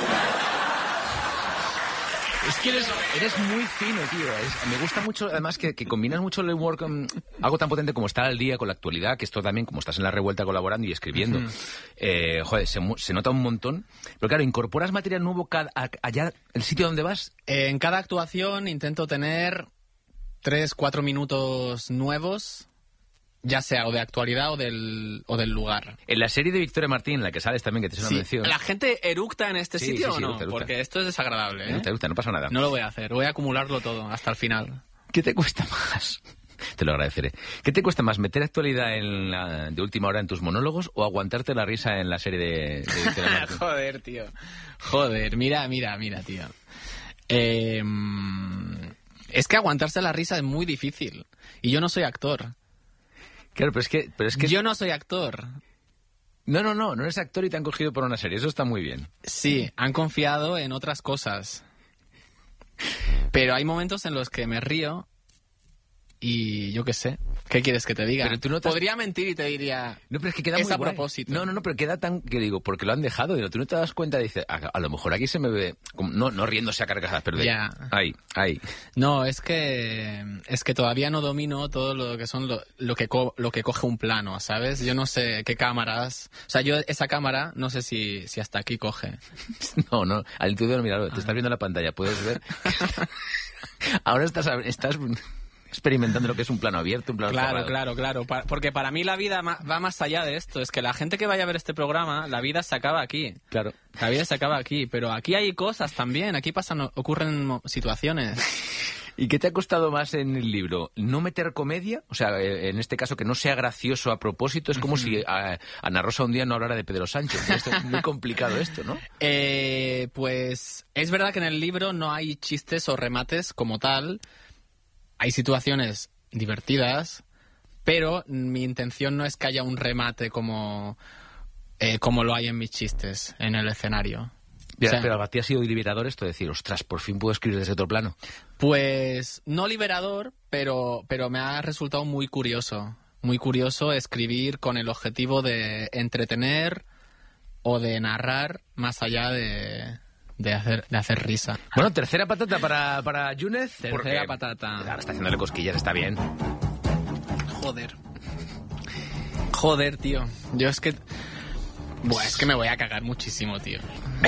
Es que eres, eres muy fino, tío. Es- me gusta mucho, además, que, que combinas mucho el humor con algo tan potente como estar al día con la actualidad, que esto también, como estás en La Revuelta colaborando y escribiendo, uh-huh. eh, joder, se, mu- se nota un montón. Pero claro, ¿incorporas material nuevo cada, a- allá, el sitio donde vas? En cada actuación intento tener tres, cuatro minutos nuevos, ya sea o de actualidad o del, o del lugar. En la serie de Victoria Martín, en la que sales también, que te es una Sí. mención... ¿La gente eructa en este Sí, sitio sí, o sí, no? eructa, eructa. Porque esto es desagradable, ¿eh? No te gusta, no pasa nada. No lo voy a hacer, voy a acumularlo todo hasta el final. ¿Qué te cuesta más? Te lo agradeceré. ¿Qué te cuesta más, meter actualidad en la, de última hora en tus monólogos o aguantarte la risa en la serie de, de Victoria Martín? Joder, tío. Joder, mira, mira, mira, tío. Eh, es que aguantarse la risa es muy difícil. Y yo no soy actor. Claro, pero es que... Pero es que Yo no soy actor. No, no, no, no eres actor y te han cogido por una serie, eso está muy bien. Sí, han confiado en otras cosas. Pero hay momentos en los que me río y yo qué sé. ¿Qué quieres que te diga? Pero tú no te has- Podría mentir y te diría... No, pero es que queda Es muy a guay. propósito. No, no, no, pero queda tan... Que digo, porque lo han dejado, digo, tú no te das cuenta, dices, a, a lo mejor aquí se me ve... como- no, no riéndose a carcajadas, pero de... Ya. Ahí, ahí. No, es que es que todavía no domino todo lo que son lo, lo que co- lo que coge un plano, ¿sabes? Yo no sé qué cámaras, o sea, yo esa cámara no sé si, si hasta aquí coge. No, no, al intuido no mirarlo, te estás viendo la pantalla, puedes ver... Ahora estás, estás experimentando lo que es un plano abierto, un plano Claro, cerrado. claro, claro, pa- porque para mí la vida ma- va más allá de esto, es que la gente que vaya a ver este programa, la vida se acaba aquí. Claro. La vida se acaba aquí, pero aquí hay cosas también, aquí pasan ocurren mo- situaciones. ¿Y qué te ha costado más en el libro? ¿No meter comedia? O sea, eh, en este caso, que no sea gracioso a propósito. Es como si a- Ana Rosa un día no hablara de Pedro Sánchez. Esto es muy complicado esto, ¿no? Eh, pues es verdad que en el libro no hay chistes o remates como tal. Hay situaciones divertidas, pero mi intención no es que haya un remate como, eh, como lo hay en mis chistes en el escenario. Ya, O sea, pero para ti ha sido liberador esto de decir, ostras, por fin puedo escribir desde otro plano. Pues no liberador, pero, pero me ha resultado muy curioso. Muy curioso escribir con el objetivo de entretener o de narrar más allá de, de, hacer, de hacer risa. Bueno, tercera patata para, para Yúnez. Tercera porque patata. Ahora está haciéndole cosquillas, está bien. Joder. Joder, tío. Yo es que... Buah, es que me voy a cagar muchísimo, tío.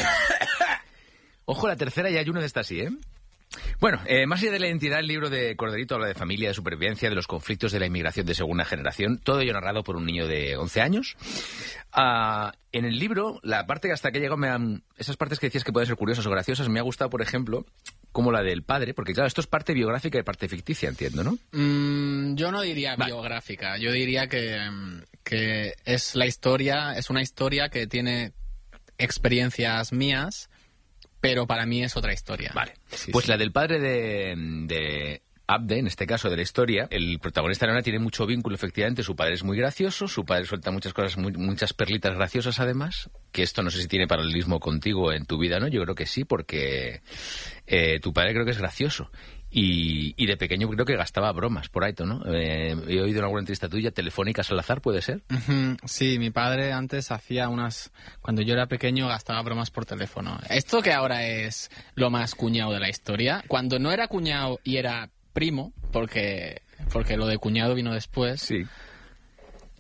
Ojo, la tercera ya Yúnez está así, ¿eh? Bueno, eh, más allá de la identidad, el libro de Corderito habla de familia, de supervivencia, de los conflictos de la inmigración de segunda generación, todo ello narrado por un niño de once años. Ah, en el libro, la parte que hasta que he llegado, me han, esas partes que decías que pueden ser curiosas o graciosas, me ha gustado, por ejemplo, como la del padre, porque claro, esto es parte biográfica y parte ficticia, entiendo, ¿no? Mm, yo no diría Vale. biográfica, yo diría que, mm, que es la historia, es una historia que tiene experiencias mías, pero para mí es otra historia. Vale. Sí, Pues sí. la del padre de, de Abde, en este caso de la historia, el protagonista Leona tiene mucho vínculo, efectivamente. Su padre es muy gracioso, su padre suelta muchas cosas, muy- muchas perlitas graciosas además, que esto no sé si tiene paralelismo contigo en tu vida, ¿no? Yo creo que sí, porque eh, tu padre creo que es gracioso. Y, y de pequeño creo que gastaba bromas por ahí, ¿no? Eh, he oído en alguna entrevista tuya, telefónicas al azar, ¿puede ser? Ujú, sí, mi padre antes hacía unas... Cuando yo era pequeño gastaba bromas por teléfono. Esto que ahora es lo más cuñado de la historia, cuando no era cuñado y era primo, porque, porque lo de cuñado vino después, Sí.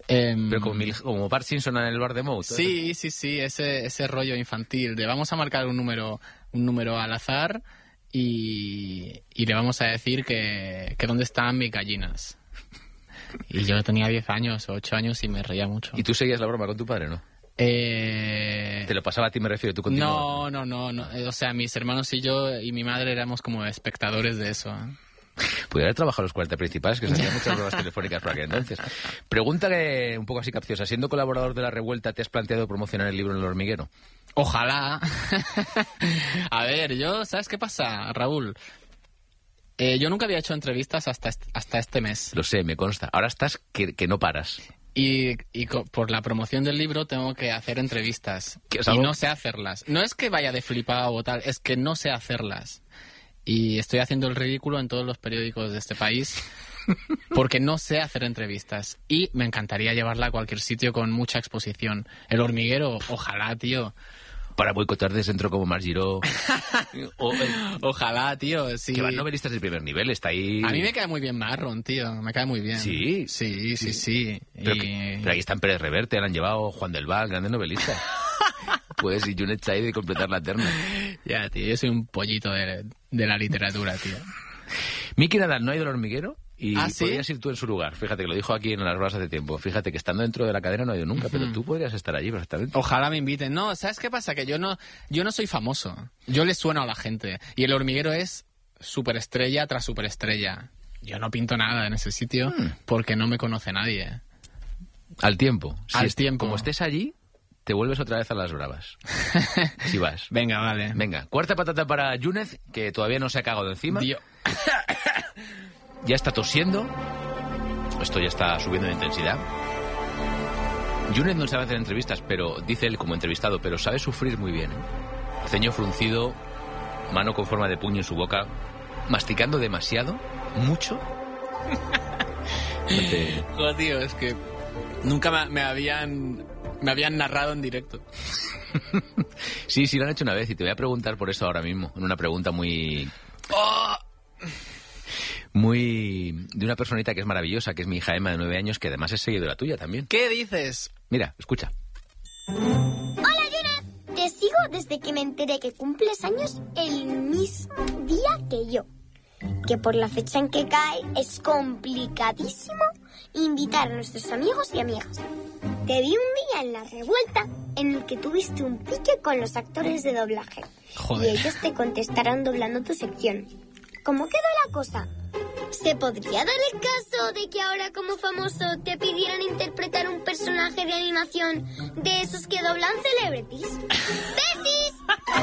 Em, Pero como, Mil- como Bart Simpson en el bar de Moe. Sí, sí, sí, ese, ese rollo infantil de vamos a marcar un número, un número al azar y, y le vamos a decir que, que dónde están mis gallinas. Y yo tenía diez años o ocho años y me reía mucho. ¿Y tú seguías la broma con tu padre, no? Eh... Te lo pasaba a ti, me refiero, tú continuabas. No, no, no, no. Eh, O sea, mis hermanos y yo y mi madre éramos como espectadores de eso. ¿eh? Podría haber trabajado los cuarenta principales, que se hacían muchas bromas telefónicas por aquel entonces. Pregúntale un poco así capciosa. Siendo colaborador de La Revuelta, ¿te has planteado promocionar el libro en El Hormiguero? Ojalá. A ver, yo, ¿sabes qué pasa, Raúl? Eh, yo nunca había hecho entrevistas hasta este, hasta este mes. Lo sé, me consta. Ahora estás que, que no paras. Y, y co- por la promoción del libro tengo que hacer entrevistas. ¿Qué es Y algo? no sé hacerlas. No es que vaya de flipado o tal, es que no sé hacerlas. Y estoy haciendo el ridículo en todos los periódicos de este país porque no sé hacer entrevistas. Y me encantaría llevarla a cualquier sitio con mucha exposición. El Hormiguero, ojalá, tío. Para boicotear de centro como Mar Giró. o, eh, Ojalá, tío. Sí. Que van novelistas de primer nivel, está ahí... A mí me cae muy bien Marron, tío. Me cae muy bien. Sí. Sí, sí, sí. Pero, Y- que- pero ahí están Pérez Reverte, han llevado Juan del Val, grandes novelistas. Pues y Junet Chai de completar la terna. Ya, tío, yo soy un pollito de, de la literatura, tío. Miki Nadal no ha ido al Hormiguero y ¿Ah, sí? podrías ir tú en su lugar. Fíjate que lo dijo aquí en las bromas hace tiempo. Fíjate que estando dentro de la cadena no ha ido nunca, pero tú podrías estar allí perfectamente. Ojalá me inviten. No, ¿sabes qué pasa? Que yo no, yo no soy famoso. Yo le sueno a la gente. Y el Hormiguero es superestrella tras superestrella. Yo no pinto nada en ese sitio porque no me conoce nadie. Al tiempo. Si Al est- tiempo. Como estés allí, te vuelves otra vez a las bravas. Si vas. Venga, vale. Venga, cuarta patata para Yunez, que todavía no se ha cagado encima. Tío. Ya está tosiendo. Esto ya está subiendo de intensidad. Yunez no sabe hacer entrevistas, pero dice él como entrevistado, pero sabe sufrir muy bien. ¿eh? Ceño fruncido, mano con forma de puño en su boca, masticando demasiado, mucho. No te- Joder, tío, es que nunca me, me habían me habían narrado en directo. Sí, sí, lo han hecho una vez y te voy a preguntar por eso ahora mismo, en una pregunta muy... Muy... de una personita que es maravillosa, que es mi hija Emma de nueve años, que además es seguidora tuya también. ¿Qué dices? Mira, escucha. Hola, Yunez. Te sigo desde que me enteré que cumples años el mismo día que yo. Que por la fecha en que cae es complicadísimo invitar a nuestros amigos y amigas. Te vi un día en La Revuelta en el que tuviste un pique con los actores de doblaje. Joder. Y ellos te contestarán doblando tu sección. ¿Cómo quedó la cosa? ¿Se podría dar el caso de que ahora como famoso te pidieran interpretar un personaje de animación de esos que doblan celebrities? ¡Besis!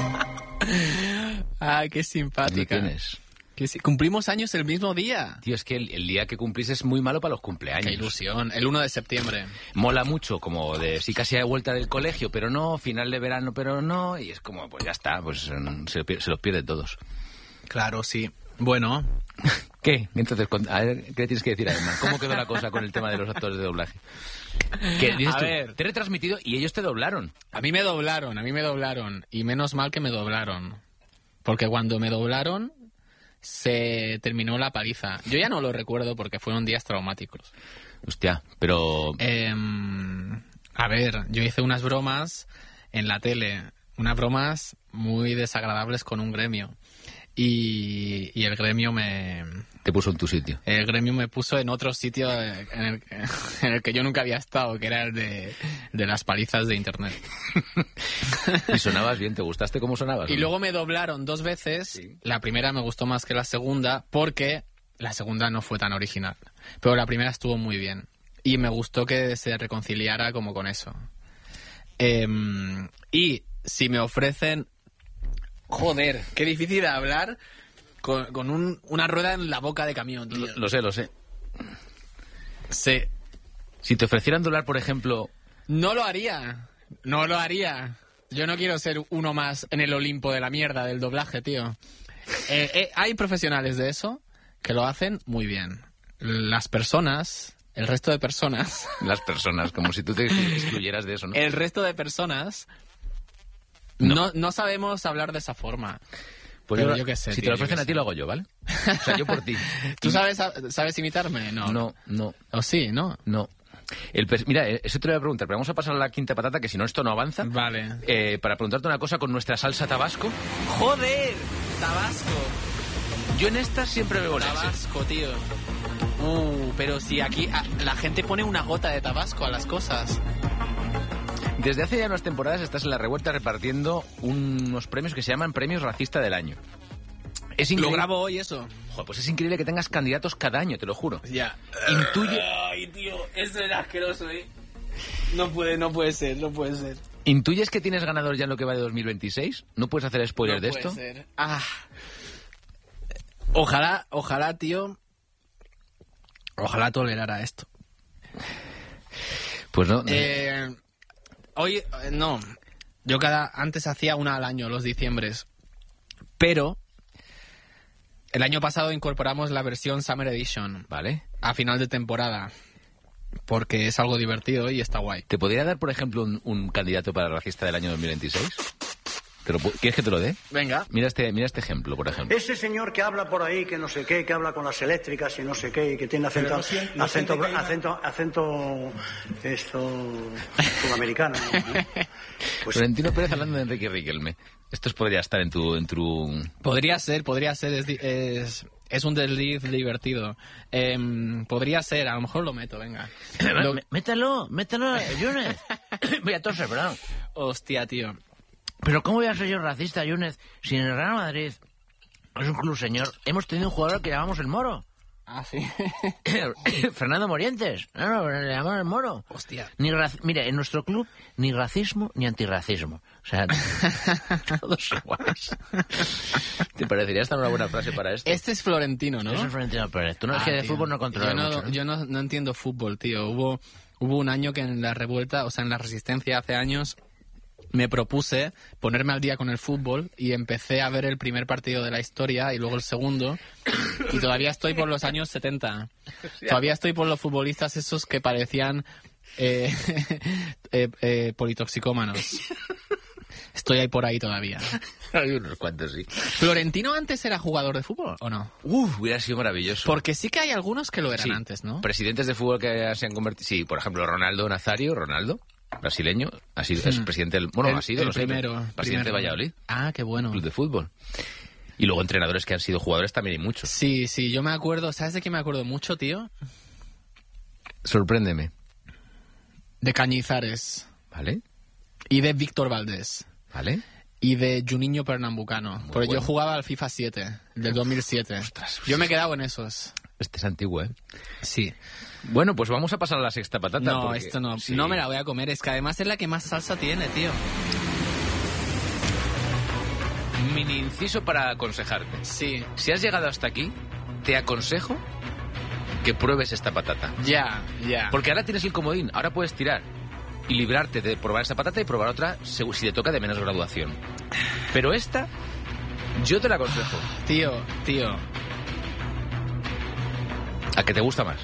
Ah, qué ¿Dónde simpática. tienes? Que sí, cumplimos años el mismo día. Tío, es que el, el día que cumplís es muy malo para los Qué cumpleaños. ilusión. El uno de septiembre. Mola mucho, como de sí casi a vuelta del colegio, pero no, final de verano, pero no, y es como, pues ya está, pues mm, se, pier- se los pierde todos. Claro, sí. Bueno, ¿Qué? Entonces, con- a ver, ¿qué le tienes que decir además? ¿Cómo quedó la cosa con el tema de los actores de doblaje? Que dices A tú, ver. te he retransmitido y ellos te doblaron. a mí me doblaron, a mí me doblaron. Y menos mal que me doblaron. Porque cuando me doblaron, se terminó la paliza. Yo ya no lo recuerdo porque fueron días traumáticos. Hostia, pero... Em, a ver, yo hice unas bromas en la tele. Unas bromas muy desagradables con un gremio. Y, y el gremio me... Te puso en tu sitio. El gremio me puso en otro sitio en el, en el que yo nunca había estado, que era el de, de las palizas de internet. Y sonabas bien, ¿te gustaste cómo sonabas? Y o no? luego me doblaron dos veces. La primera me gustó más que la segunda porque la segunda no fue tan original. Pero la primera estuvo muy bien. Y me gustó que se reconciliara como con eso. Em, y si me ofrecen... Joder, qué difícil de hablar con, con un- una rueda en la boca de camión, tío. Lo, lo sé, lo sé. Sí. Si te ofrecieran doblar, por ejemplo... No lo haría. No lo haría. Yo no quiero ser uno más en el Olimpo de la mierda del doblaje, tío. Eh, eh, hay profesionales de eso que lo hacen muy bien. Las personas, el resto de personas, Las personas, como si tú te excluyeras de eso, ¿no? el resto de personas No. no, no sabemos hablar de esa forma. Pues pero yo, yo qué sé, si tío, te lo yo ofrecen qué a ti, sé. lo hago yo, ¿vale? O sea, yo por ti. ¿Tú sabes, sabes imitarme? No. No, no, ¿O sí? ¿No? no. El pers- Mira, eso te lo voy a preguntar, pero vamos a pasar a la quinta patata, que si no esto no avanza. Vale. Eh, para preguntarte una cosa con nuestra salsa tabasco. ¡Joder! Tabasco. Yo en esta siempre bebo leche. Tabasco, tío. Uh, pero si aquí a, la gente pone una gota de Tabasco a las cosas. Desde hace ya unas temporadas estás en La Revuelta repartiendo unos premios que se llaman Premios Racista del Año. Es Lo increíble. grabo hoy eso. Joder, pues es increíble que tengas candidatos cada año, te lo juro. Ya. Intuye, Ay, tío, eso es asqueroso, ¿eh? No puede, no puede ser, no puede ser. ¿Intuyes que tienes ganador ya en lo que va de dos mil veintiséis? ¿No puedes hacer spoiler No de puede esto? ser. Ah. Ojalá, ojalá, tío. Ojalá tolerara esto. Pues no. Eh, hoy, eh, no. Yo cada antes hacía una al año, los diciembres. Pero el año pasado incorporamos la versión Summer Edition. Vale. A final de temporada. Porque es algo divertido y está guay. ¿Te podría dar, por ejemplo, un, un candidato para Racista del año dos mil veintiséis? ¿Te lo pu- ¿Quieres que te lo dé? Venga. Mira este, mira este ejemplo, por ejemplo. Ese señor que habla por ahí, que no sé qué, que habla con las eléctricas y no sé qué, y que tiene acento, no siente- no acento, siente que hay acento, acento, esto, sudamericano, ¿no? Pues Florentino Pérez hablando de Enrique Riquelme. Esto podría estar en tu... En tu... Podría ser, podría ser. Es, di- es, es un desliz divertido. Em, podría ser, a lo mejor lo meto, venga. Lo- Mételo, mételo, Yunez. Voy a toser, perdón. Hostia, tío. Pero ¿cómo voy a ser yo racista, Yunez? Si en el Real Madrid es un club, señor, hemos tenido un jugador que llamamos el Moro. Ah, sí. Fernando Morientes. No, no, le llamamos el Moro. Hostia. Ni raci- Mire, en nuestro club ni racismo ni antirracismo. O sea, todos iguales. ¿Te parecería esta una buena frase para esto? Este es Florentino, ¿no? Eso es Florentino Pérez. Tú no es Ah, que de tío. fútbol no controlas Yo no, mucho, ¿no? yo no, no entiendo fútbol, tío. Hubo, hubo un año que en la revuelta, o sea, en la resistencia hace años, me propuse ponerme al día con el fútbol y empecé a ver el primer partido de la historia y luego el segundo. Y todavía estoy por los años setenta. Todavía estoy por los futbolistas esos que parecían eh, eh, eh, politoxicómanos. Estoy ahí por ahí todavía. Hay unos cuantos, sí. ¿Florentino antes era jugador de fútbol o no? Uf, hubiera sido maravilloso. Porque sí que hay algunos que lo eran Sí. antes, ¿no? Presidentes de fútbol que se han convertido... Sí, por ejemplo, Ronaldo Nazario, Ronaldo, brasileño, ha sido, es Hmm. presidente del... Bueno, El- ha sido, el no sé, primero, presidente primero. de Valladolid, Ah, qué bueno. club de fútbol. Y luego entrenadores que han sido jugadores también hay muchos. Sí, sí, yo me acuerdo, ¿sabes de qué me acuerdo mucho, tío? Sorpréndeme, De Cañizares ¿vale? y de Víctor Valdés ¿Vale? y de Juninho Pernambucano. Porque bueno. yo jugaba al FIFA siete, el del dos mil siete. Ostras. Yo me he quedado en esos. Este es antiguo, ¿eh? Sí. Bueno, pues vamos a pasar a la sexta patata. No, porque- esto no. Sí. No me la voy a comer. Es que además es la que más salsa tiene, tío. Mini inciso para aconsejarte. Sí. Si has llegado hasta aquí, te aconsejo que pruebes esta patata. Ya, ya. Porque ahora tienes el comodín, ahora puedes tirar y librarte de probar esa patata y probar otra segu- si te toca de menos graduación. Pero esta, yo te la aconsejo. Tío, tío. ¿A qué te gusta más?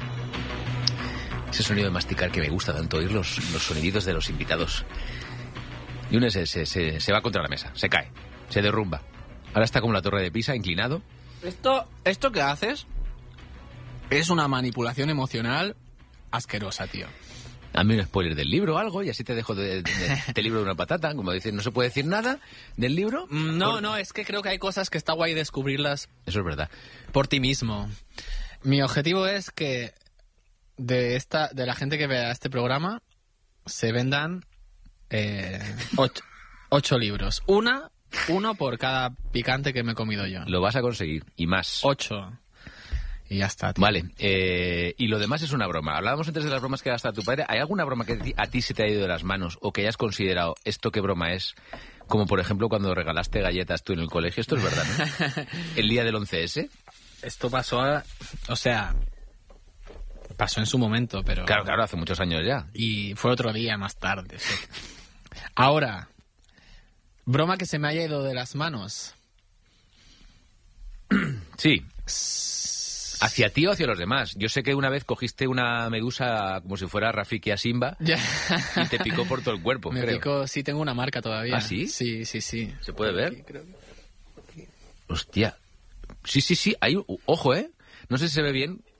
Ese sonido de masticar que me gusta tanto, oír los, los soniditos de los invitados. Y uno se, se, se, se va contra la mesa, se cae, se derrumba. Ahora está como la torre de Pisa, inclinado. Esto, esto que haces es una manipulación emocional asquerosa, tío. Dame un spoiler del libro o algo y así te dejo de, de, de- te libro de una patata. Como decir, no se puede decir nada del libro. Mm, No, Por- no, es que creo que hay cosas que está guay descubrirlas Eso es verdad. por ti mismo. Mi objetivo es que de esta, de la gente que vea este programa se vendan eh, ocho, ocho libros. Una, uno por cada picante que me he comido yo. Lo vas a conseguir y más. Ocho. Y ya está, tío. Vale, eh, y lo demás es una broma. Hablábamos antes de las bromas que gasta tu padre. ¿Hay alguna broma que a ti- a ti se te ha ido de las manos o que hayas considerado esto qué broma es? Como por ejemplo cuando regalaste galletas tú en el colegio. Esto es verdad, ¿no? El día del once ese. Esto pasó, a- o sea, pasó en su momento, pero... Claro, claro, hace muchos años ya. Y fue otro día más tarde. Sí. Ahora, broma que se me haya ido de las manos. Sí. ¿Hacia ti o hacia los demás? Yo sé que una vez cogiste una medusa como si fuera Rafiki a Simba Ya. y te picó por todo el cuerpo, Me creo. picó, sí, tengo una marca todavía. ¿Ah, sí? Sí, sí, sí. ¿Se puede ver? Aquí, creo que- Hostia. Sí, sí, sí. Hay, ojo, ¿eh? No sé si se ve bien.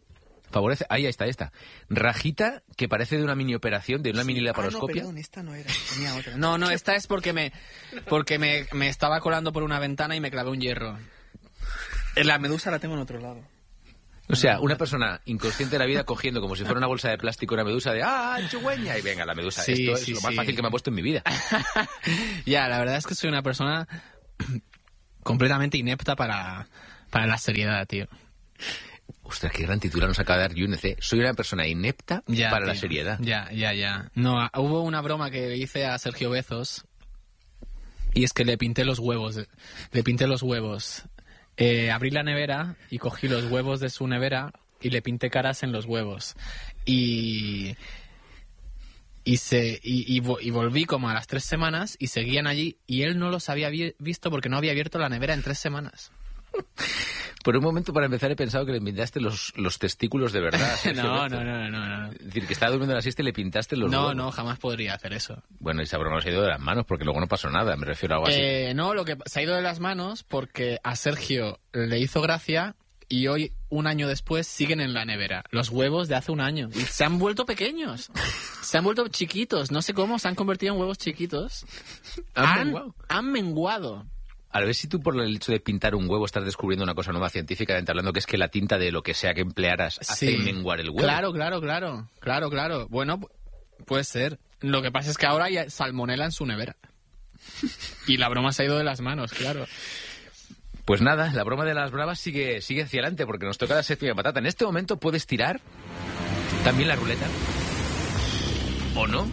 Favorece. Ahí está, ahí está. Rajita que parece de una mini operación, de una Sí. mini Ah, no, laparoscopia. perdón, esta no era, tenía otra. No, no, esta es porque me porque me, me estaba colando por una ventana y me clavé un hierro. La medusa la tengo en otro lado. O sea, una persona inconsciente de la vida cogiendo como si fuera una bolsa de plástico una medusa de ¡ah, chugüeña! Y venga, la medusa. Sí, Esto sí, es lo más sí. fácil que me ha puesto en mi vida. Ya, la verdad es que soy una persona completamente inepta para, para la seriedad, tío. Ostras, qué gran titular nos acaba de dar Yúnez, ¿eh? Soy una persona inepta Ya, para la tío. seriedad. Ya, ya, ya. No, a- hubo una broma que hice a Sergio Bezos y es que le pinté los huevos. Le pinté los huevos. Eh, abrí la nevera y cogí los huevos de su nevera y le pinté caras en los huevos. Y... Y, se, y, y, vo- y volví como a las tres semanas y seguían allí y él no los había vi- visto porque no había abierto la nevera en tres semanas. Por un momento, para empezar, he pensado que le pintaste los, los testículos de verdad. a Sergio No, Bezos. no, no, no, no. Es decir, que estaba durmiendo la siesta y le pintaste los No, huevos. no, jamás podría hacer eso. Bueno, esa broma se ha ido de las manos porque luego no pasó nada, me refiero a algo así. Eh, no, lo que se ha ido de las manos porque a Sergio le hizo gracia y hoy, un año después, siguen en la nevera. Los huevos de hace un año. Y se han vuelto pequeños. Se han vuelto chiquitos. No sé cómo, se han convertido en huevos chiquitos. Han Han, menguado. han menguado. A ver si tú por el hecho de pintar un huevo estás descubriendo una cosa nueva científicamente hablando, que es que la tinta de lo que sea que emplearas hace Sí. menguar el huevo. Claro, claro, claro. Claro, claro. Bueno, pu- puede ser. Lo que pasa es que ahora hay salmonela en su nevera. Y la broma se ha ido de las manos, claro. Pues nada, la broma de las bravas sigue, sigue hacia adelante porque nos toca la séptima patata. En este momento puedes tirar también la ruleta. ¿O no?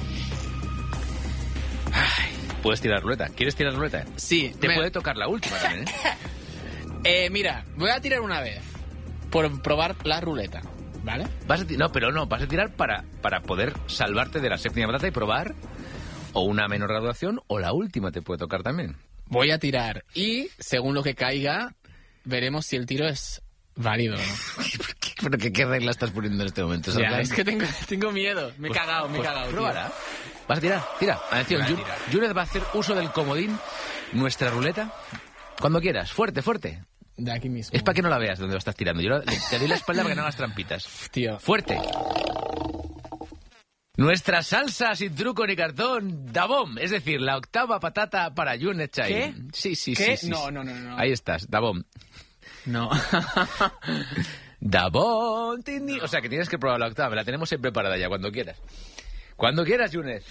Ay, puedes tirar ruleta. ¿Quieres tirar ruleta? Sí. Te me- puede tocar la última también, ¿eh? Eh, mira, voy a tirar una vez. Por probar la ruleta, ¿vale? Vas a ti- no, pero no, vas a tirar para, para poder salvarte de la séptima patata y probar o una menor graduación o la última te puede tocar también. Voy a tirar y, según lo que caiga, veremos si el tiro es válido o no. ¿Pero qué, qué regla estás poniendo en este momento? Ya, Salgan? es que tengo, tengo miedo. Me he Pues- cagado, me he pues cagado, tío. pruébala. ¿Vas a tirar? Tira. Atención, Voy a Yu- tirar. Yúnez va a hacer uso del comodín, nuestra ruleta. Cuando quieras, fuerte, fuerte. De aquí mismo. Es para que no la veas donde lo estás tirando. Yo le- te doy la espalda para que no hagas trampitas. Tío. Fuerte. Nuestra salsa sin truco ni cartón, Dabom, es decir, la octava patata para Yúnez Chai. ¿Qué? Sí, sí, ¿Qué? sí, sí. No, no, no, no. Ahí estás, Dabom. No. Dabom, tini. O sea que tienes que probar la octava, la tenemos siempre preparada ya, cuando quieras. Cuando quieras, Yúnez.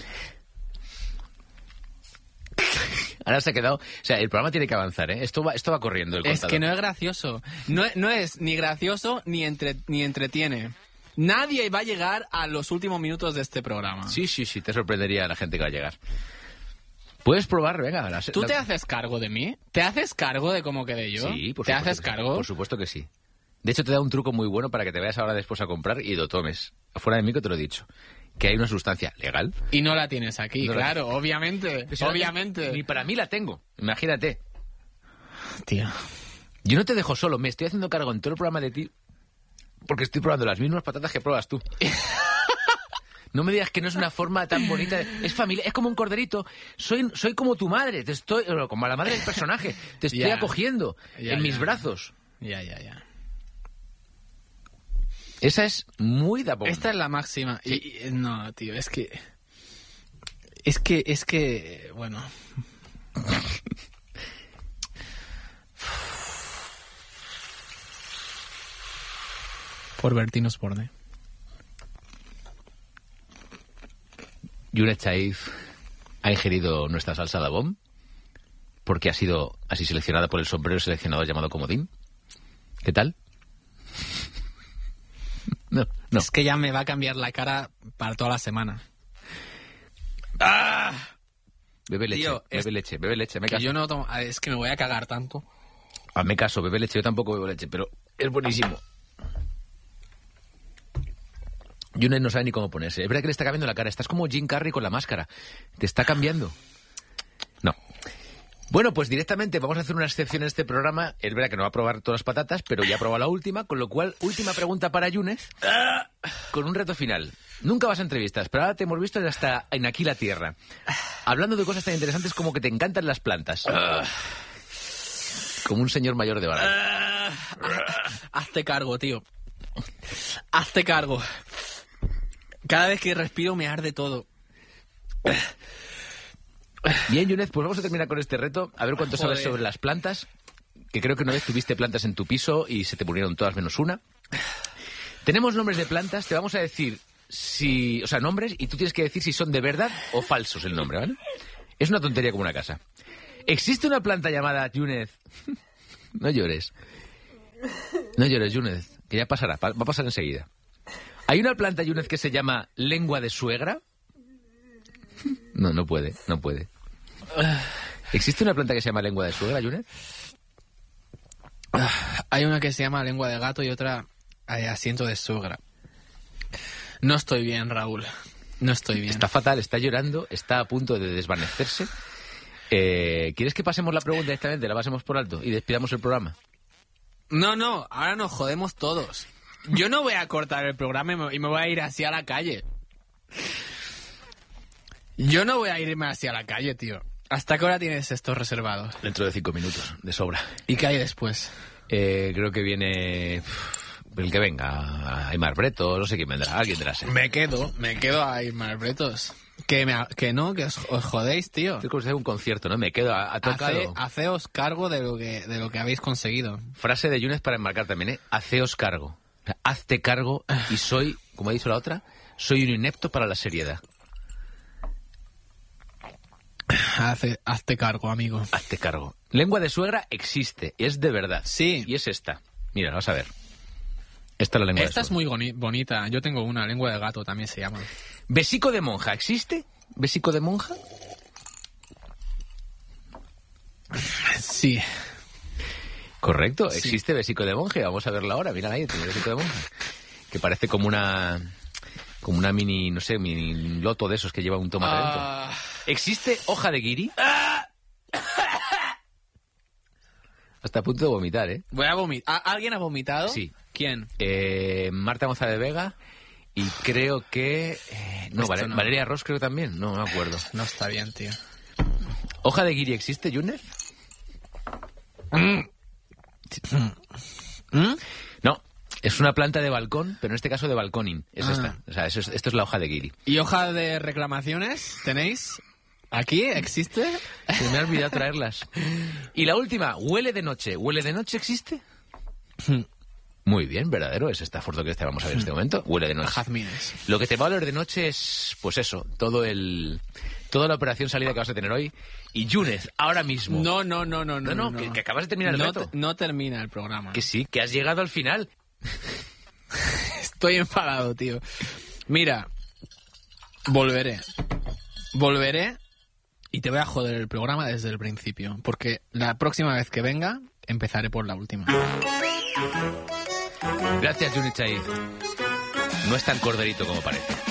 Ahora se ha quedado... O sea, el programa tiene que avanzar, ¿eh? Esto va, esto va corriendo el Es contador. que no es gracioso. No, no es ni gracioso ni, entre, ni entretiene. Nadie va a llegar a los últimos minutos de este programa. Sí, sí, sí, te sorprendería a la gente que va a llegar. Puedes probar, venga. La, ¿Tú la- te haces cargo de mí? ¿Te haces cargo de cómo quedé yo? Sí, por ¿Te supuesto haces que sí. cargo? Por supuesto que sí. De hecho, te da un truco muy bueno para que te vayas ahora después a comprar y lo tomes. Fuera de mí que te lo he dicho. Que hay una sustancia legal. Y no la tienes aquí, No la- claro, obviamente. Que si no la obviamente. tengo, Ni para mí la tengo. Imagínate. Tío. Yo no te dejo solo. Me estoy haciendo cargo en todo el programa de ti porque estoy probando las mismas patatas que pruebas tú. No me digas que no es una forma tan bonita. de- Es familia, es como un corderito. Soy, soy como tu madre, te estoy, bueno, como la madre del personaje. Te estoy Ya. acogiendo Ya, en mis ya. brazos. Ya, ya, ya. Esa es muy da Esta es la máxima. Y- y- no, tío, es que... Es que, es que... Bueno... Por Bertino Osborne. Yúnez Chaif ha ingerido nuestra salsa Dabom porque ha sido así seleccionada por el sombrero seleccionador llamado Comodín. ¿Qué tal? No, no. Es que ya me va a cambiar la cara para toda la semana. Bebe leche, Tío, bebe es- leche, bebe leche. Me Que caso. yo no tomo... Es que me voy a cagar tanto. Hazme caso, bebe leche. Yo tampoco bebo leche, pero es buenísimo. Yúnez no sabe ni cómo ponerse. Es verdad que le está cambiando la cara. Estás como Jim Carrey con la máscara. Te está cambiando. No. Bueno, pues directamente vamos a hacer una excepción en este programa. Es verdad que no va a probar todas las patatas, pero ya ha probado la última, con lo cual, última pregunta para Yúnez, con un reto final. Nunca vas a entrevistas, pero ahora te hemos visto hasta en Aquí la Tierra. Hablando de cosas tan interesantes como que te encantan las plantas. Como un señor mayor de barra. Hazte cargo, tío. Hazte cargo. Cada vez que respiro me arde todo. Bien, Yunez, pues vamos a terminar con este reto. A ver cuánto Joder. sabes sobre las plantas. Que creo que una vez tuviste plantas en tu piso y se te murieron todas menos una. Tenemos nombres de plantas. Te vamos a decir si... O sea, nombres, y tú tienes que decir si son de verdad o falsos el nombre, ¿vale? Es una tontería como una casa. ¿Existe una planta llamada Yunez? No llores. No llores, Yunez, que ya pasará. Va a pasar enseguida. ¿Hay una planta, Yunez, que se llama lengua de suegra? No, no puede, no puede. ¿Existe una planta que se llama lengua de suegra, Yunez? Hay una que se llama lengua de gato y otra eh, asiento de suegra. No estoy bien, Raúl. No estoy bien. Está fatal, está llorando, está a punto de desvanecerse. Eh, ¿Quieres que pasemos la pregunta directamente? La pasemos por alto y despidamos el programa. No, no, ahora nos jodemos todos. Yo no voy a cortar el programa y me, y me voy a ir así a la calle. Yo no voy a irme así a la calle, tío. ¿Hasta qué hora tienes estos reservados? Dentro de cinco minutos, de sobra. ¿Y qué hay después? Eh, creo que viene uf, el que venga, Aymar Breto, no sé quién vendrá, alguien vendrá. Me quedo, me quedo ahí, Malbretos. Que, me, que no, que os, os jodéis, tío. Es como si fuera un concierto, ¿no? Me quedo, ha, ha tocado. Hace, haceos cargo de lo que de lo que habéis conseguido. Frase de Yunez para enmarcar también, ¿eh? Haceos cargo. O sea, hazte cargo y soy, como ha dicho la otra, soy un inepto para la seriedad. Hace, hazte cargo, amigo. Hazte cargo. Lengua de suegra existe, es de verdad. Sí. Y es esta. Mira, vas a ver. Esta es la lengua Esta de es suegra. muy boni- bonita. Yo tengo una, lengua de gato también se llama. Besico de monja, ¿existe? ¿Besico de monja? Sí. Correcto, Sí. existe besico de monje. Vamos a verla ahora, mira ahí, tiene besico de monja. Que parece como una... Como una mini, no sé, mini loto de esos que lleva un tomate dentro. Ah, ¿Existe hoja de guiri? Hasta a punto de vomitar, ¿eh? voy a vomitar. ¿Alguien ha vomitado? Sí. ¿Quién? Eh, Marta González Vega y creo que... eh, no, Esto Val- no. Valeria Ross creo también, no, no me acuerdo. No está bien, tío. ¿Hoja de guiri existe, Yunez? ¿Mm? No, es una planta de balcón, pero en este caso de balconing. Es Ah. esta. O sea, eso es- esto es la hoja de guiri. ¿Y hoja de reclamaciones tenéis? ¿Aquí existe? Se me ha olvidado traerlas. Y la última, huele de noche. ¿Huele de noche existe? Muy bien, verdadero. Es esta foto que te vamos a ver en este momento. Huele de noche. Jazmines. Lo que te va a oler de noche es, pues eso, todo el... Toda la operación salida que vas a tener hoy. Y Yunez, ahora mismo. No, no, no, no, no. No, no, que- que acabas de terminar el no, reto. te- no termina el programa. Que sí, que has llegado al final. Estoy enfadado, tío. Mira, volveré. Volveré y te voy a joder el programa desde el principio. Porque la próxima vez que venga, empezaré por la última. Gracias, Yunez Chaiz. No es tan corderito como parece.